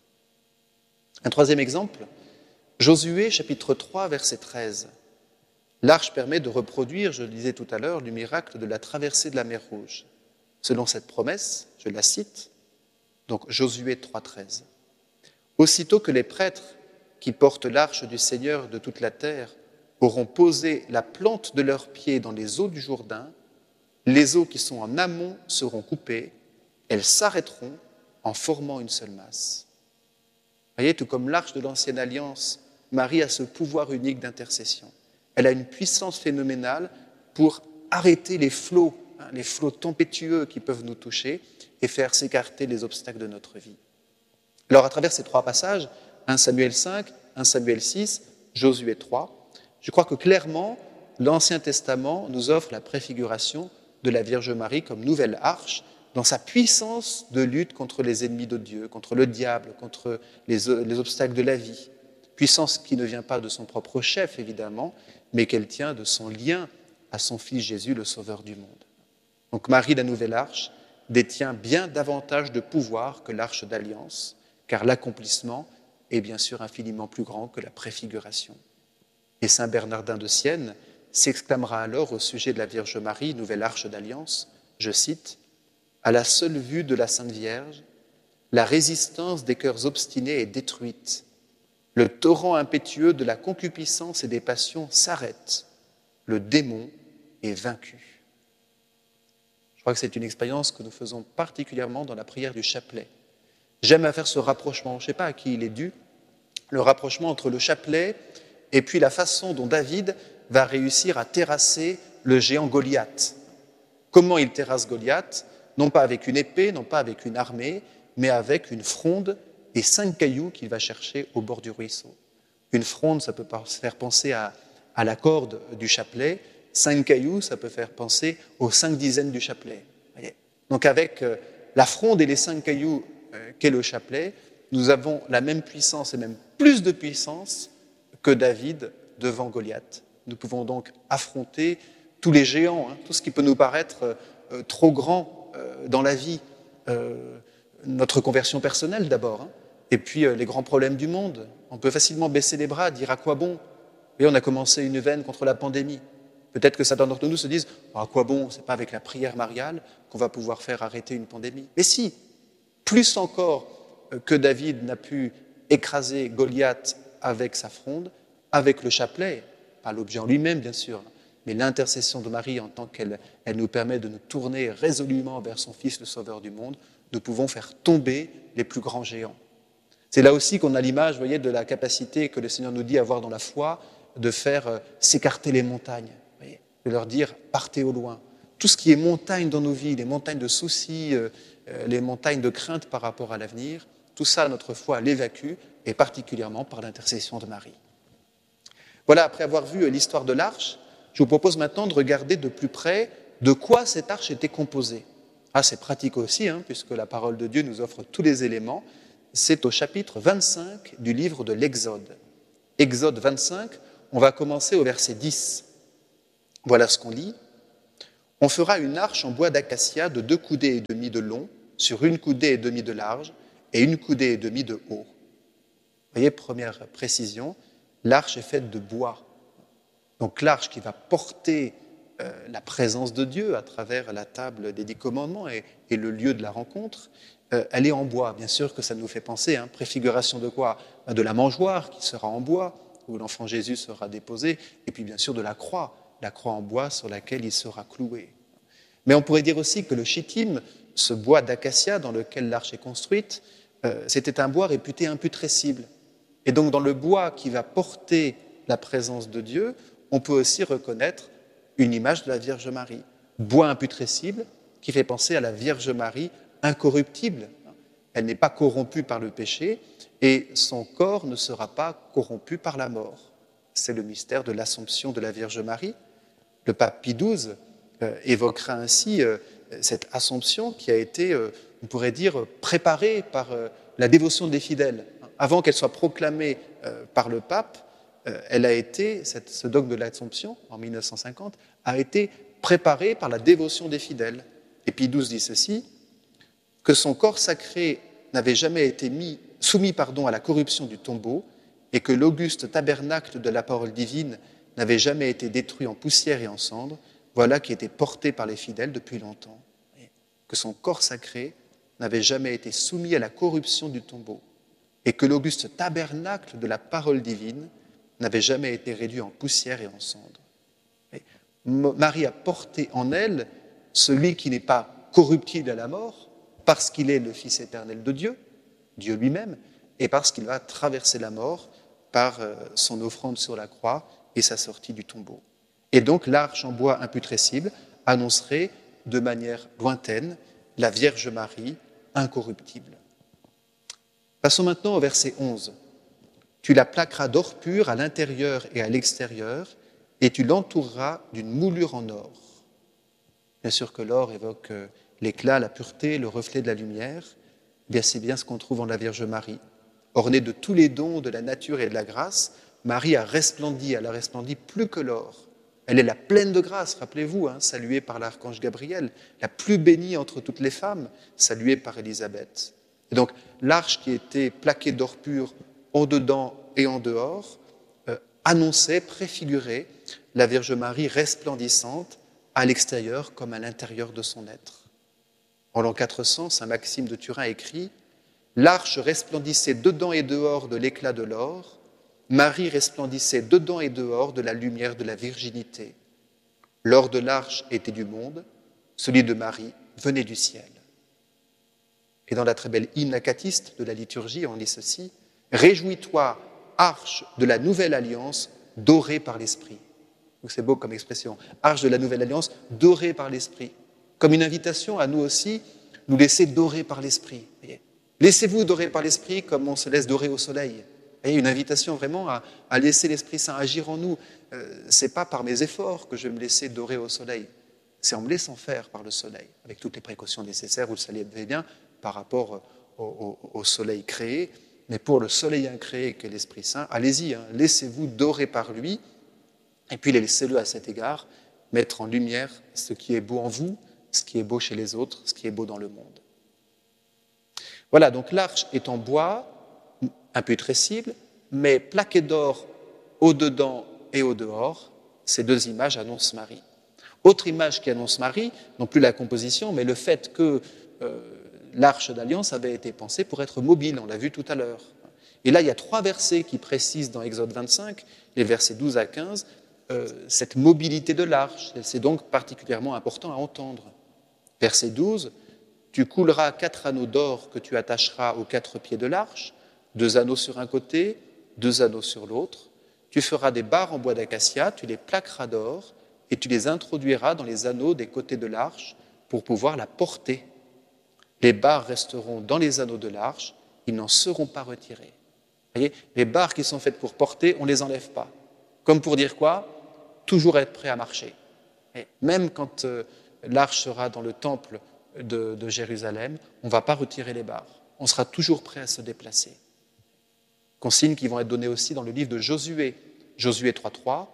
Un troisième exemple, Josué, chapitre 3, verset 13. L'arche permet de reproduire, je le disais tout à l'heure, le miracle de la traversée de la mer Rouge. Selon cette promesse, je la cite, donc Josué 3, 13. Aussitôt que les prêtres qui portent l'arche du Seigneur de toute la terre auront posé la plante de leurs pieds dans les eaux du Jourdain, les eaux qui sont en amont seront coupées, elles s'arrêteront en formant une seule masse. Vous voyez, tout comme l'arche de l'Ancienne Alliance, Marie a ce pouvoir unique d'intercession. Elle a une puissance phénoménale pour arrêter les flots tempétueux qui peuvent nous toucher et faire s'écarter les obstacles de notre vie. Alors, à travers ces trois passages, 1 Samuel 5, 1 Samuel 6, Josué 3, je crois que clairement, l'Ancien Testament nous offre la préfiguration de la Vierge Marie comme nouvelle arche dans sa puissance de lutte contre les ennemis de Dieu, contre le diable, contre les obstacles de la vie. Puissance qui ne vient pas de son propre chef, évidemment, mais qu'elle tient de son lien à son Fils Jésus, le Sauveur du monde. Donc Marie, la nouvelle arche, détient bien davantage de pouvoir que l'arche d'alliance, car l'accomplissement est bien sûr infiniment plus grand que la préfiguration. Et saint Bernardin de Sienne s'exclamera alors au sujet de la Vierge Marie, nouvelle arche d'alliance, je cite, « À la seule vue de la Sainte Vierge, la résistance des cœurs obstinés est détruite. Le torrent impétueux de la concupiscence et des passions s'arrête. Le démon est vaincu. » Je crois que c'est une expérience que nous faisons particulièrement dans la prière du chapelet. J'aime à faire ce rapprochement, je ne sais pas à qui il est dû, le rapprochement entre le chapelet et puis la façon dont David va réussir à terrasser le géant Goliath. Comment il terrasse Goliath ? Non pas avec une épée, non pas avec une armée, mais avec une fronde et 5 cailloux qu'il va chercher au bord du ruisseau. Une fronde, ça peut faire penser à la corde du chapelet. 5 cailloux, ça peut faire penser aux 5 dizaines du chapelet. Voyez. Donc avec la fronde et les 5 cailloux qu'est le chapelet, nous avons la même puissance et même plus de puissance que David devant Goliath. Nous pouvons donc affronter tous les géants, tout ce qui peut nous paraître trop grand dans la vie. Notre conversion personnelle d'abord, et puis les grands problèmes du monde. On peut facilement baisser les bras, dire à quoi bon ? Et on a commencé une veine contre la pandémie. Peut-être que certains d'entre nous se disent à quoi bon ? C'est pas avec la prière mariale qu'on va pouvoir faire arrêter une pandémie. Mais si, plus encore que David n'a pu écraser Goliath avec sa fronde, avec le chapelet, pas l'objet en lui-même bien sûr, mais l'intercession de Marie en tant qu'elle nous permet de nous tourner résolument vers son Fils, le Sauveur du monde, nous pouvons faire tomber les plus grands géants. C'est là aussi qu'on a l'image, vous voyez, de la capacité que le Seigneur nous dit avoir dans la foi de faire s'écarter les montagnes, voyez, de leur dire partez au loin. Tout ce qui est montagne dans nos vies, les montagnes de soucis, les montagnes de crainte par rapport à l'avenir, tout ça, notre foi l'évacue, et particulièrement par l'intercession de Marie. Voilà, après avoir vu l'histoire de l'arche, je vous propose maintenant de regarder de plus près de quoi cette arche était composée. Ah, c'est pratique aussi, puisque la parole de Dieu nous offre tous les éléments. C'est au chapitre 25 du livre de l'Exode. Exode 25, on va commencer au verset 10. Voilà ce qu'on lit. On fera une arche en bois d'acacia de 2 coudées et demie de long, sur 1 coudée et demie de large et 1 coudée et demie de haut. Vous voyez, première précision, l'arche est faite de bois. Donc l'arche qui va porter la présence de Dieu à travers la table des 10 commandements et le lieu de la rencontre, elle est en bois. Bien sûr que ça nous fait penser, préfiguration de quoi? De la mangeoire qui sera en bois, où l'enfant Jésus sera déposé, et puis bien sûr de la croix en bois sur laquelle il sera cloué. Mais on pourrait dire aussi que le chittim, ce bois d'acacia dans lequel l'arche est construite, c'était un bois réputé imputrescible. Et donc dans le bois qui va porter la présence de Dieu, on peut aussi reconnaître une image de la Vierge Marie. Bois imputrescible qui fait penser à la Vierge Marie incorruptible. Elle n'est pas corrompue par le péché et son corps ne sera pas corrompu par la mort. C'est le mystère de l'Assomption de la Vierge Marie. Le pape Pie XII évoquera ainsi cette Assomption qui a été, on pourrait dire, préparée par la dévotion des fidèles. Avant qu'elle soit proclamée par le pape, elle a été, ce dogme de l'Assomption, en 1950, a été préparé par la dévotion des fidèles. Et Pie XII dit ceci, que son corps sacré n'avait jamais été soumis à la corruption du tombeau et que l'auguste tabernacle de la parole divine n'avait jamais été détruit en poussière et en cendres, voilà qui était porté par les fidèles depuis longtemps. Que son corps sacré n'avait jamais été soumis à la corruption du tombeau et que l'auguste tabernacle de la parole divine n'avait jamais été réduit en poussière et en cendres. Et Marie a porté en elle celui qui n'est pas corruptible à la mort, parce qu'il est le Fils éternel de Dieu, Dieu lui-même, et parce qu'il va traverser la mort par son offrande sur la croix et sa sortie du tombeau. Et donc l'arche en bois imputrescible annoncerait de manière lointaine la Vierge Marie incorruptible. Passons maintenant au verset 11. Tu la plaqueras d'or pur à l'intérieur et à l'extérieur, et tu l'entoureras d'une moulure en or. Bien sûr que l'or évoque l'éclat, la pureté, le reflet de la lumière. Bien, c'est bien ce qu'on trouve en la Vierge Marie. Ornée de tous les dons de la nature et de la grâce, Marie a resplendi, elle a resplendi plus que l'or. Elle est la pleine de grâce, rappelez-vous, saluée par l'archange Gabriel, la plus bénie entre toutes les femmes, saluée par Élisabeth. Et donc, l'arche qui était plaquée d'or pur en dedans et en dehors, annonçait, préfigurait la Vierge Marie resplendissante à l'extérieur comme à l'intérieur de son être. En l'an 400, saint Maxime de Turin écrit « L'arche resplendissait dedans et dehors de l'éclat de l'or, Marie resplendissait dedans et dehors de la lumière de la virginité. L'or de l'arche était du monde, celui de Marie venait du ciel. » Et dans la très belle hymne acatiste de la liturgie, on lit ceci « Réjouis-toi, arche de la nouvelle alliance, dorée par l'Esprit. » C'est beau comme expression. Arche de la nouvelle alliance, dorée par l'Esprit. Comme une invitation à nous aussi, nous laisser dorer par l'Esprit. Laissez-vous dorer par l'Esprit comme on se laisse dorer au soleil. Une invitation vraiment à laisser l'Esprit Saint agir en nous. Ce n'est pas par mes efforts que je vais me laisser dorer au soleil. C'est en me laissant faire par le soleil, avec toutes les précautions nécessaires, vous le savez bien, par rapport au soleil créé. Mais pour le soleil incréé qu'est l'Esprit Saint, allez-y, laissez-vous dorer par lui, et puis laissez-le à cet égard mettre en lumière ce qui est beau en vous, ce qui est beau chez les autres, ce qui est beau dans le monde. Voilà, donc l'arche est en bois, imputrescible, mais plaquée d'or au-dedans et au-dehors. Ces deux images annoncent Marie. Autre image qui annonce Marie, non plus la composition, mais le fait que l'arche d'alliance avait été pensée pour être mobile, on l'a vu tout à l'heure. Et là, il y a 3 versets qui précisent dans Exode 25, les versets 12 à 15, cette mobilité de l'arche. C'est donc particulièrement important à entendre. Verset 12, « Tu couleras 4 anneaux d'or que tu attacheras aux 4 pieds de l'arche, 2 anneaux sur un côté, 2 anneaux sur l'autre. Tu feras des barres en bois d'acacia, tu les plaqueras d'or, et tu les introduiras dans les anneaux des côtés de l'arche pour pouvoir la porter. Les barres resteront dans les anneaux de l'arche, ils n'en seront pas retirés. » Vous voyez, les barres qui sont faites pour porter, on ne les enlève pas. Comme pour dire quoi ? Toujours être prêt à marcher. Et même quand l'arche sera dans le temple de Jérusalem, on ne va pas retirer les barres. On sera toujours prêt à se déplacer. Consignes qui vont être données aussi dans le livre de Josué. Josué 3.3, «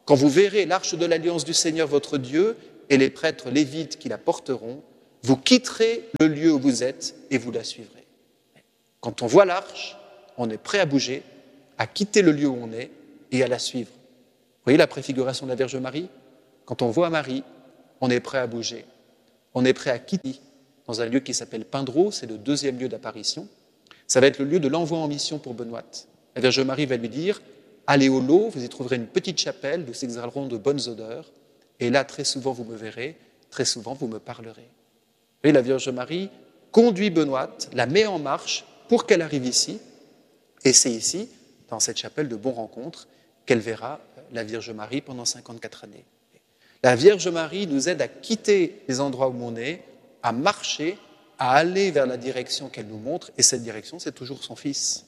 Quand vous verrez l'arche de l'alliance du Seigneur votre Dieu et les prêtres lévites qui la porteront, vous quitterez le lieu où vous êtes et vous la suivrez. Quand on voit l'arche, on est prêt à bouger, à quitter le lieu où on est et à la suivre. Vous voyez la préfiguration de la Vierge Marie ? Quand on voit Marie, on est prêt à bouger. On est prêt à quitter dans un lieu qui s'appelle Pindreau, c'est le deuxième lieu d'apparition. Ça va être le lieu de l'envoi en mission pour Benoît. La Vierge Marie va lui dire « Allez au lot, vous y trouverez une petite chapelle, vous exhaleront de bonnes odeurs, et là, très souvent, vous me verrez, très souvent, vous me parlerez. » Et la Vierge Marie conduit Benoît, la met en marche pour qu'elle arrive ici, et c'est ici, dans cette chapelle de Bon-Rencontre, qu'elle verra la Vierge Marie pendant 54 années. La Vierge Marie nous aide à quitter les endroits où on est, à marcher, à aller vers la direction qu'elle nous montre, et cette direction, c'est toujours son Fils.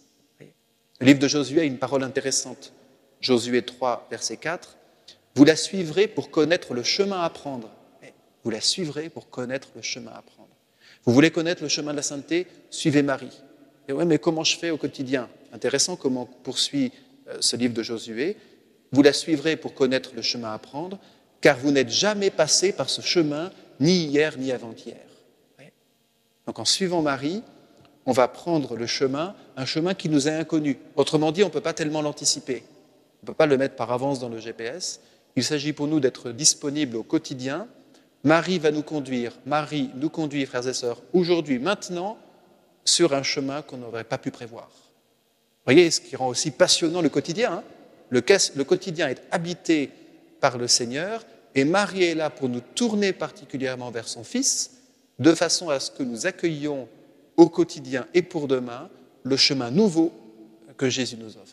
Le livre de Josué a une parole intéressante. Josué 3, verset 4. « Vous la suivrez pour connaître le chemin à prendre. » Vous la suivrez pour connaître le chemin à prendre. Vous voulez connaître le chemin de la sainteté ? Suivez Marie. Et ouais, mais comment je fais au quotidien ? Intéressant comment poursuit ce livre de Josué. Vous la suivrez pour connaître le chemin à prendre, car vous n'êtes jamais passé par ce chemin, ni hier, ni avant-hier. Donc en suivant Marie, on va prendre le chemin, un chemin qui nous est inconnu. Autrement dit, on ne peut pas tellement l'anticiper. On ne peut pas le mettre par avance dans le GPS. Il s'agit pour nous d'être disponibles au quotidien. Marie va nous conduire, Marie nous conduit, frères et sœurs, aujourd'hui, maintenant, sur un chemin qu'on n'aurait pas pu prévoir. Vous voyez, ce qui rend aussi passionnant le quotidien. Le quotidien est habité par le Seigneur, et Marie est là pour nous tourner particulièrement vers son Fils, de façon à ce que nous accueillions au quotidien et pour demain le chemin nouveau que Jésus nous offre.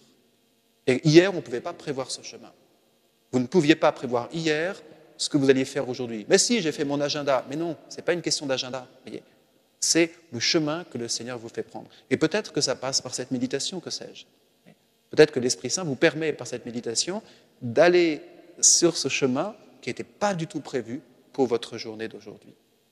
Et hier, on ne pouvait pas prévoir ce chemin. Vous ne pouviez pas prévoir hier ce que vous alliez faire aujourd'hui. Mais si, j'ai fait mon agenda. Mais non, ce n'est pas une question d'agenda. Voyez. C'est le chemin que le Seigneur vous fait prendre. Et peut-être que ça passe par cette méditation, que sais-je. Peut-être que l'Esprit Saint vous permet, par cette méditation, d'aller sur ce chemin qui n'était pas du tout prévu pour votre journée d'aujourd'hui.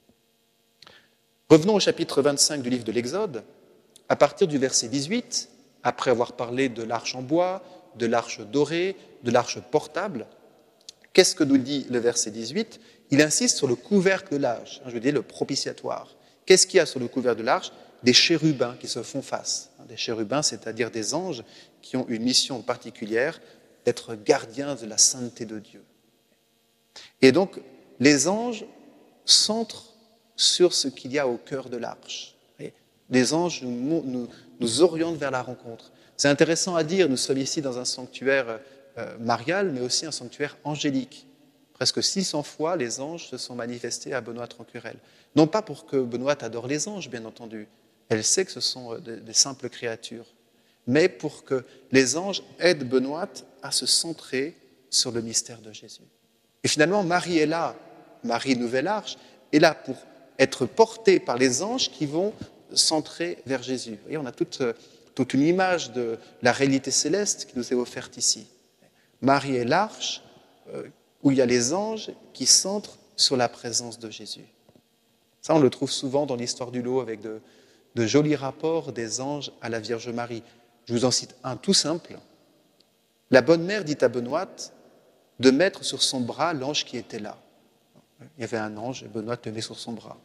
Revenons au chapitre 25 du livre de l'Exode. À partir du verset 18, après avoir parlé de l'arche en bois, de l'arche dorée, de l'arche portable, qu'est-ce que nous dit le verset 18 ? Il insiste sur le couvercle de l'arche, je veux dire le propitiatoire. Qu'est-ce qu'il y a sur le couvercle de l'arche ? Des chérubins qui se font face. Des chérubins, c'est-à-dire des anges qui ont une mission particulière d'être gardiens de la sainteté de Dieu. Et donc, les anges centrent sur ce qu'il y a au cœur de l'arche. Les anges nous orientent vers la rencontre. C'est intéressant à dire, nous sommes ici dans un sanctuaire marial, mais aussi un sanctuaire angélique. Presque 600 fois, les anges se sont manifestés à Benoît Rancurel. Non pas pour que Benoît adore les anges, bien entendu. Elle sait que ce sont des simples créatures. Mais pour que les anges aident Benoît à se centrer sur le mystère de Jésus. Et finalement, Marie est là, Marie Nouvelle Arche, est là pour être portée par les anges qui vont centrer vers Jésus. Vous voyez, on a toute une image de la réalité céleste qui nous est offerte ici. Marie est l'arche où il y a les anges qui centrent sur la présence de Jésus. Ça, on le trouve souvent dans l'histoire du lot avec de jolis rapports des anges à la Vierge Marie. Je vous en cite un tout simple. La bonne mère dit à Benoît de mettre sur son bras l'ange qui était là. Il y avait un ange et Benoît le met sur son bras.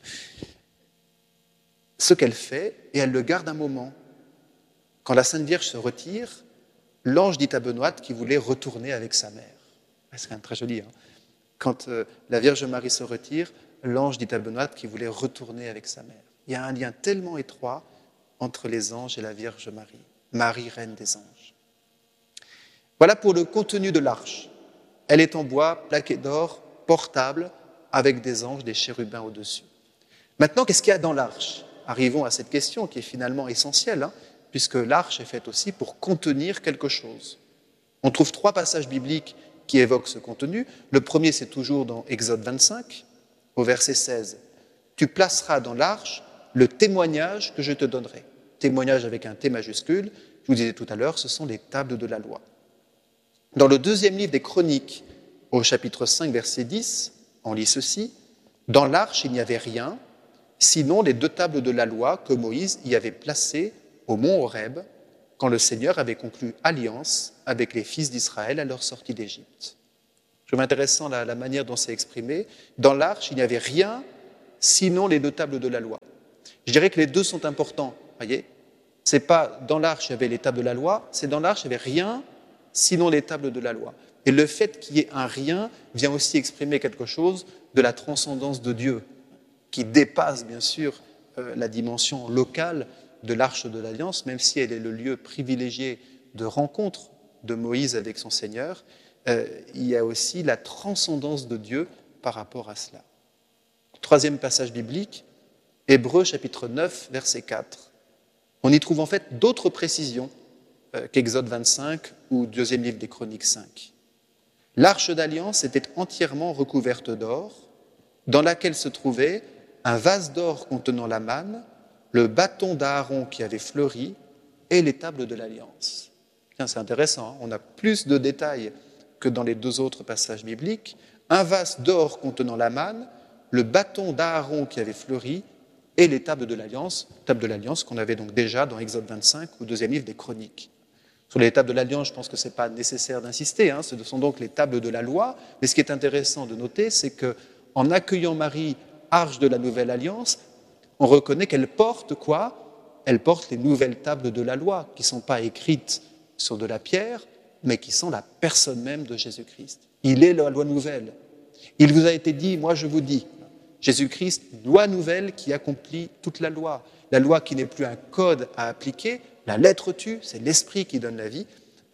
Ce qu'elle fait, et elle le garde un moment. Quand la Sainte Vierge se retire, l'ange dit à Benoît qu'il voulait retourner avec sa mère. C'est quand même très joli. Quand la Vierge Marie se retire, l'ange dit à Benoît qu'il voulait retourner avec sa mère. Il y a un lien tellement étroit entre les anges et la Vierge Marie. Marie, reine des anges. Voilà pour le contenu de l'arche. Elle est en bois, plaquée d'or, portable, avec des anges, des chérubins au-dessus. Maintenant, qu'est-ce qu'il y a dans l'arche ? Arrivons à cette question qui est finalement essentielle, puisque l'arche est faite aussi pour contenir quelque chose. On trouve 3 passages bibliques qui évoquent ce contenu. Le premier, c'est toujours dans Exode 25, au verset 16. « Tu placeras dans l'arche le témoignage que je te donnerai. » Témoignage avec un T majuscule, je vous disais tout à l'heure, ce sont les tables de la loi. Dans le deuxième livre des Chroniques, au chapitre 5, verset 10, on lit ceci. « Dans l'arche, il n'y avait rien, sinon les 2 tables de la loi que Moïse y avait placées au mont Horeb, quand le Seigneur avait conclu alliance avec les fils d'Israël à leur sortie d'Égypte. » Je trouve intéressant la manière dont c'est exprimé. Dans l'arche, il n'y avait rien sinon les 2 tables de la loi. Je dirais que les 2 sont importants, voyez. C'est pas dans l'arche, il y avait les tables de la loi, c'est dans l'arche, il n'y avait rien sinon les tables de la loi. Et le fait qu'il y ait un rien vient aussi exprimer quelque chose de la transcendance de Dieu, qui dépasse bien sûr la dimension locale de l'arche de l'Alliance, même si elle est le lieu privilégié de rencontre de Moïse avec son Seigneur, il y a aussi la transcendance de Dieu par rapport à cela. 3e passage biblique, Hébreux chapitre 9, verset 4. On y trouve en fait d'autres précisions qu'Exode 25 ou 2e livre des Chroniques 5. L'arche d'alliance était entièrement recouverte d'or, dans laquelle se trouvait un vase d'or contenant la manne, le bâton d'Aaron qui avait fleuri et les tables de l'alliance. C'est intéressant, hein, on a plus de détails que dans les 2 autres passages bibliques. Un vase d'or contenant la manne, le bâton d'Aaron qui avait fleuri et les tables de l'alliance qu'on avait donc déjà dans Exode 25 ou 2e livre des Chroniques. Sur les tables de l'Alliance, je pense que ce n'est pas nécessaire d'insister, hein, ce sont donc les tables de la loi, mais ce qui est intéressant de noter, c'est qu'en accueillant Marie, arche de la Nouvelle Alliance, on reconnaît qu'elle porte quoi ? Elle porte les nouvelles tables de la loi, qui ne sont pas écrites sur de la pierre, mais qui sont la personne même de Jésus-Christ. Il est la loi nouvelle. Il vous a été dit, moi je vous dis, Jésus-Christ, loi nouvelle qui accomplit toute la loi qui n'est plus un code à appliquer. La lettre tue, c'est l'esprit qui donne la vie.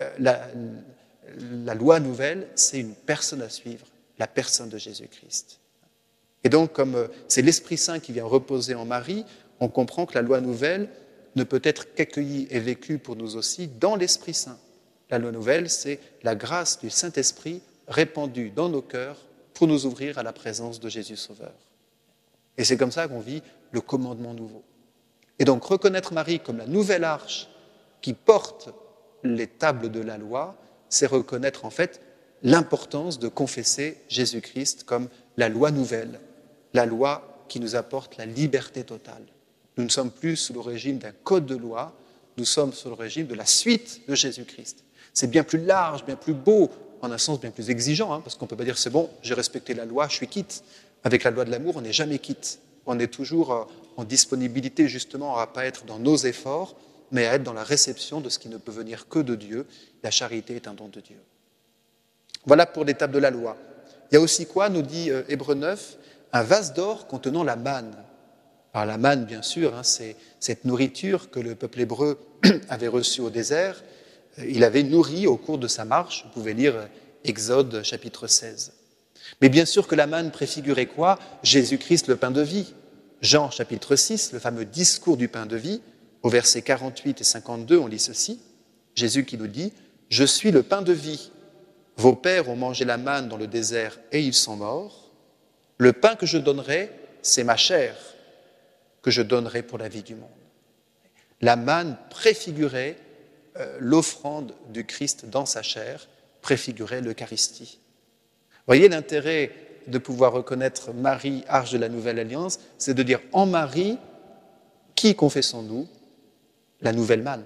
La loi nouvelle, c'est une personne à suivre, la personne de Jésus-Christ. Et donc, comme c'est l'Esprit Saint qui vient reposer en Marie, on comprend que la loi nouvelle ne peut être qu'accueillie et vécue pour nous aussi dans l'Esprit Saint. La loi nouvelle, c'est la grâce du Saint-Esprit répandue dans nos cœurs pour nous ouvrir à la présence de Jésus Sauveur. Et c'est comme ça qu'on vit le commandement nouveau. Et donc, reconnaître Marie comme la nouvelle arche qui porte les tables de la loi, c'est reconnaître en fait l'importance de confesser Jésus-Christ comme la loi nouvelle, la loi qui nous apporte la liberté totale. Nous ne sommes plus sous le régime d'un code de loi, nous sommes sous le régime de la suite de Jésus-Christ. C'est bien plus large, bien plus beau, en un sens bien plus exigeant, hein, parce qu'on ne peut pas dire c'est bon, j'ai respecté la loi, je suis quitte. Avec la loi de l'amour, on n'est jamais quitte. On est toujours en disponibilité justement à ne pas être dans nos efforts, mais à être dans la réception de ce qui ne peut venir que de Dieu. La charité est un don de Dieu. Voilà pour l'étape de la loi. Il y a aussi quoi, nous dit Hébreux 9, un vase d'or contenant la manne. Alors la manne, bien sûr, hein, c'est cette nourriture que le peuple hébreu avait reçue au désert. Il avait nourri au cours de sa marche. Vous pouvez lire Exode chapitre 16. Mais bien sûr que la manne préfigurait quoi ? Jésus-Christ, le pain de vie. Jean chapitre 6, le fameux discours du pain de vie, au versets 48 et 52, on lit ceci. Jésus qui nous dit « Je suis le pain de vie. Vos pères ont mangé la manne dans le désert et ils sont morts. Le pain que je donnerai, c'est ma chair que je donnerai pour la vie du monde. » La manne préfigurait l'offrande du Christ dans sa chair, préfigurait l'Eucharistie. Voyez l'intérêt de pouvoir reconnaître Marie, arche de la Nouvelle Alliance, c'est de dire en Marie, qui confessons-nous ? La nouvelle manne,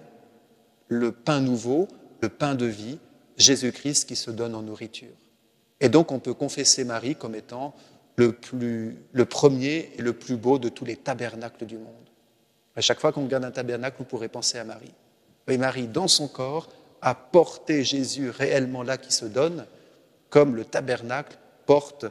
le pain nouveau, le pain de vie, Jésus-Christ qui se donne en nourriture. Et donc on peut confesser Marie comme étant le premier et le plus beau de tous les tabernacles du monde. À chaque fois qu'on regarde un tabernacle, vous pourrez penser à Marie. Et Marie, dans son corps, a porté Jésus réellement là qui se donne, comme le tabernacle porte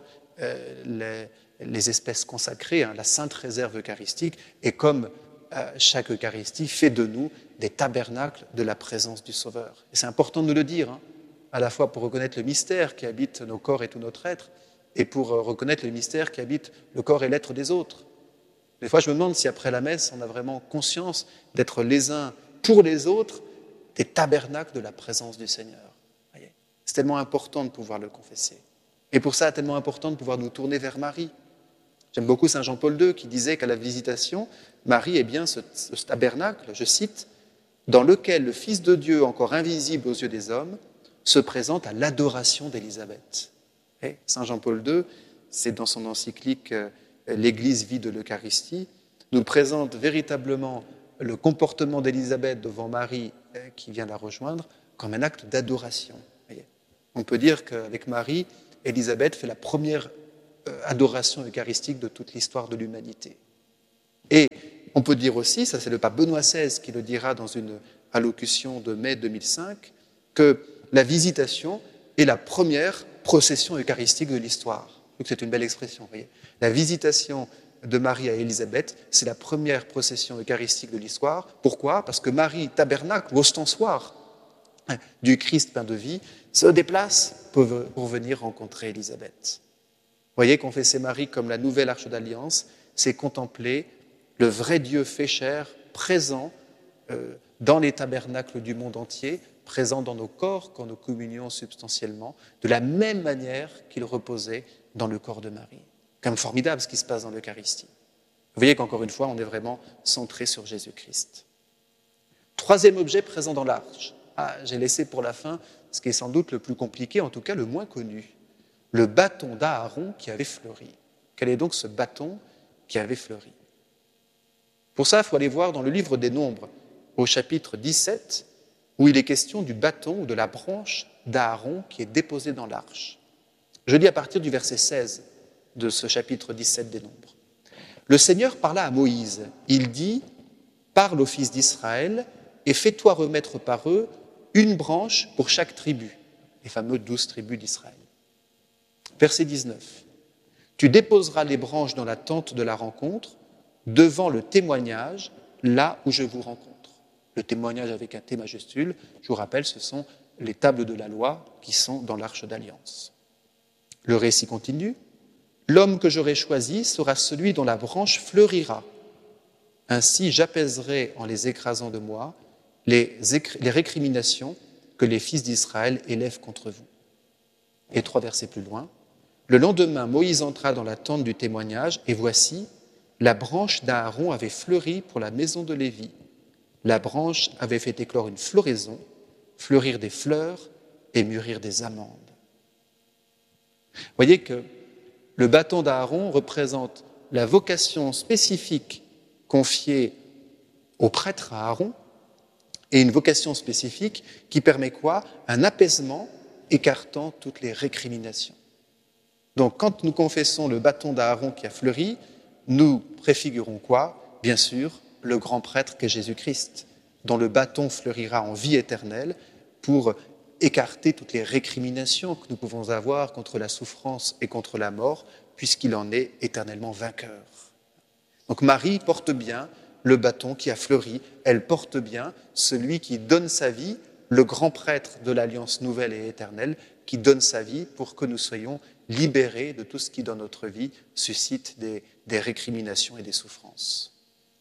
les espèces consacrées, hein, la sainte réserve eucharistique, et comme chaque Eucharistie fait de nous des tabernacles de la présence du Sauveur. Et c'est important de nous le dire, hein, à la fois pour reconnaître le mystère qui habite nos corps et tout notre être, et pour reconnaître le mystère qui habite le corps et l'être des autres. Des fois, je me demande si après la messe, on a vraiment conscience d'être les uns pour les autres des tabernacles de la présence du Seigneur. Voyez, c'est tellement important de pouvoir le confesser. Et pour ça, c'est tellement important de pouvoir nous tourner vers Marie. J'aime beaucoup Saint Jean-Paul II qui disait qu'à la visitation, Marie est bien ce tabernacle, je cite, dans lequel le Fils de Dieu, encore invisible aux yeux des hommes, se présente à l'adoration d'Élisabeth. Et Saint Jean-Paul II, c'est dans son encyclique « L'Église vit de l'Eucharistie », nous présente véritablement le comportement d'Élisabeth devant Marie qui vient la rejoindre comme un acte d'adoration. On peut dire qu'avec Marie, Élisabeth fait la première adoration eucharistique de toute l'histoire de l'humanité. Et on peut dire aussi, ça c'est le pape Benoît XVI qui le dira dans une allocution de mai 2005, que la visitation est la première procession eucharistique de l'histoire. Donc c'est une belle expression, vous voyez. La visitation de Marie à Élisabeth, c'est la première procession eucharistique de l'histoire. Pourquoi ? Parce que Marie, tabernacle, ostensoir du Christ pain de vie, se déplace pour venir rencontrer Élisabeth. Vous voyez, confesser Marie comme la nouvelle arche d'alliance, c'est contempler le vrai Dieu fait chair, présent dans les tabernacles du monde entier, présent dans nos corps quand nous communions substantiellement, de la même manière qu'il reposait dans le corps de Marie. Quand même formidable ce qui se passe dans l'Eucharistie. Vous voyez qu'encore une fois, on est vraiment centré sur Jésus-Christ. Troisième objet présent dans l'arche. J'ai laissé pour la fin ce qui est sans doute le plus compliqué, en tout cas le moins connu. Le bâton d'Aaron qui avait fleuri. Quel est donc ce bâton qui avait fleuri ? Pour ça, il faut aller voir dans le livre des Nombres, au chapitre 17, où il est question du bâton ou de la branche d'Aaron qui est déposée dans l'arche. Je lis à partir du verset 16 de ce chapitre 17 des Nombres. Le Seigneur parla à Moïse. Il dit « Parle aux fils d'Israël et fais-toi remettre par eux une branche pour chaque tribu. » Les fameux 12 tribus d'Israël. Verset 19. « Tu déposeras les branches dans la tente de la rencontre, devant le témoignage, là où je vous rencontre. » Le témoignage avec un T majuscule, je vous rappelle, ce sont les tables de la loi qui sont dans l'arche d'alliance. Le récit continue. « L'homme que j'aurai choisi sera celui dont la branche fleurira. Ainsi j'apaiserai en les écrasant de moi les récriminations que les fils d'Israël élèvent contre vous. » Et 3 versets plus loin. « Le lendemain, Moïse entra dans la tente du témoignage, et voici, la branche d'Aaron avait fleuri pour la maison de Lévi. La branche avait fait éclore une floraison, fleurir des fleurs et mûrir des amandes. » Vous voyez que le bâton d'Aaron représente la vocation spécifique confiée au prêtre Aaron et une vocation spécifique qui permet quoi ? Un apaisement écartant toutes les récriminations. Donc quand nous confessons le bâton d'Aaron qui a fleuri, nous préfigurons quoi ? Bien sûr, le grand prêtre qu'est Jésus-Christ, dont le bâton fleurira en vie éternelle pour écarter toutes les récriminations que nous pouvons avoir contre la souffrance et contre la mort, puisqu'il en est éternellement vainqueur. Donc Marie porte bien le bâton qui a fleuri, elle porte bien celui qui donne sa vie, le grand prêtre de l'Alliance nouvelle et éternelle, qui donne sa vie pour que nous soyons libérés de tout ce qui dans notre vie suscite des récriminations et des souffrances.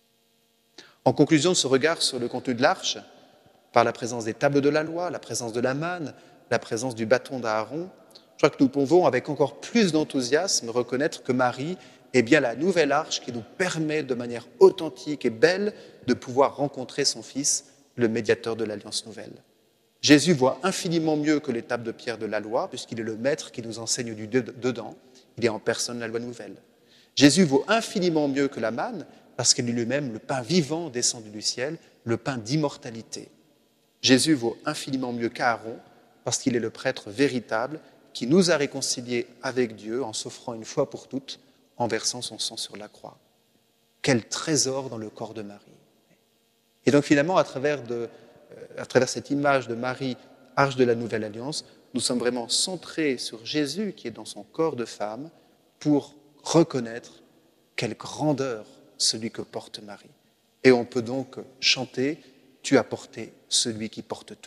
En conclusion de ce regard sur le contenu de l'arche, par la présence des tables de la loi, la présence de la manne, la présence du bâton d'Aaron, je crois que nous pouvons avec encore plus d'enthousiasme reconnaître que Marie est bien la nouvelle arche qui nous permet de manière authentique et belle de pouvoir rencontrer son Fils, le médiateur de l'Alliance nouvelle. Jésus voit infiniment mieux que les tables de pierre de la loi, puisqu'il est le maître qui nous enseigne du dedans, il est en personne la loi nouvelle. Jésus vaut infiniment mieux que la manne, parce qu'il est lui-même le pain vivant descendu du ciel, le pain d'immortalité. Jésus vaut infiniment mieux qu'Aaron, parce qu'il est le prêtre véritable qui nous a réconciliés avec Dieu en s'offrant une fois pour toutes, en versant son sang sur la croix. Quel trésor dans le corps de Marie. Et donc finalement, à travers cette image de Marie, arche de la Nouvelle Alliance, nous sommes vraiment centrés sur Jésus qui est dans son corps de femme pour reconnaître quelle grandeur celui que porte Marie. Et on peut donc chanter « Tu as porté celui qui porte tout ».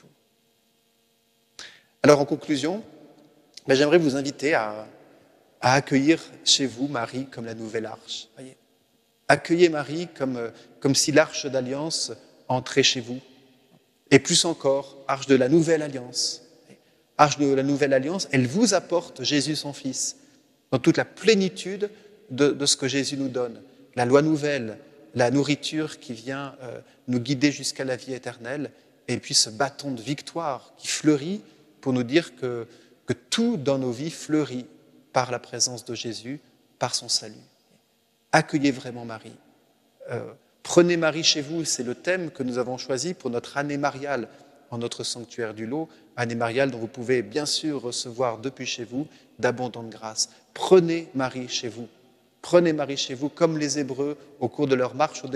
Alors en conclusion, j'aimerais vous inviter à accueillir chez vous Marie comme la nouvelle arche. Voyez, accueillez Marie comme si l'arche d'alliance entrait chez vous. Et plus encore, arche de la nouvelle alliance. Arche de la nouvelle alliance, elle vous apporte Jésus son Fils, dans toute la plénitude de ce que Jésus nous donne. La loi nouvelle, la nourriture qui vient nous guider jusqu'à la vie éternelle, et puis ce bâton de victoire qui fleurit pour nous dire que tout dans nos vies fleurit par la présence de Jésus, par son salut. Accueillez vraiment Marie. Prenez Marie chez vous, c'est le thème que nous avons choisi pour notre année mariale en notre sanctuaire du lot, Anne et Mariale, dont vous pouvez bien sûr recevoir depuis chez vous d'abondantes grâces. Prenez Marie chez vous. Prenez Marie chez vous, comme les Hébreux au cours de leur marche au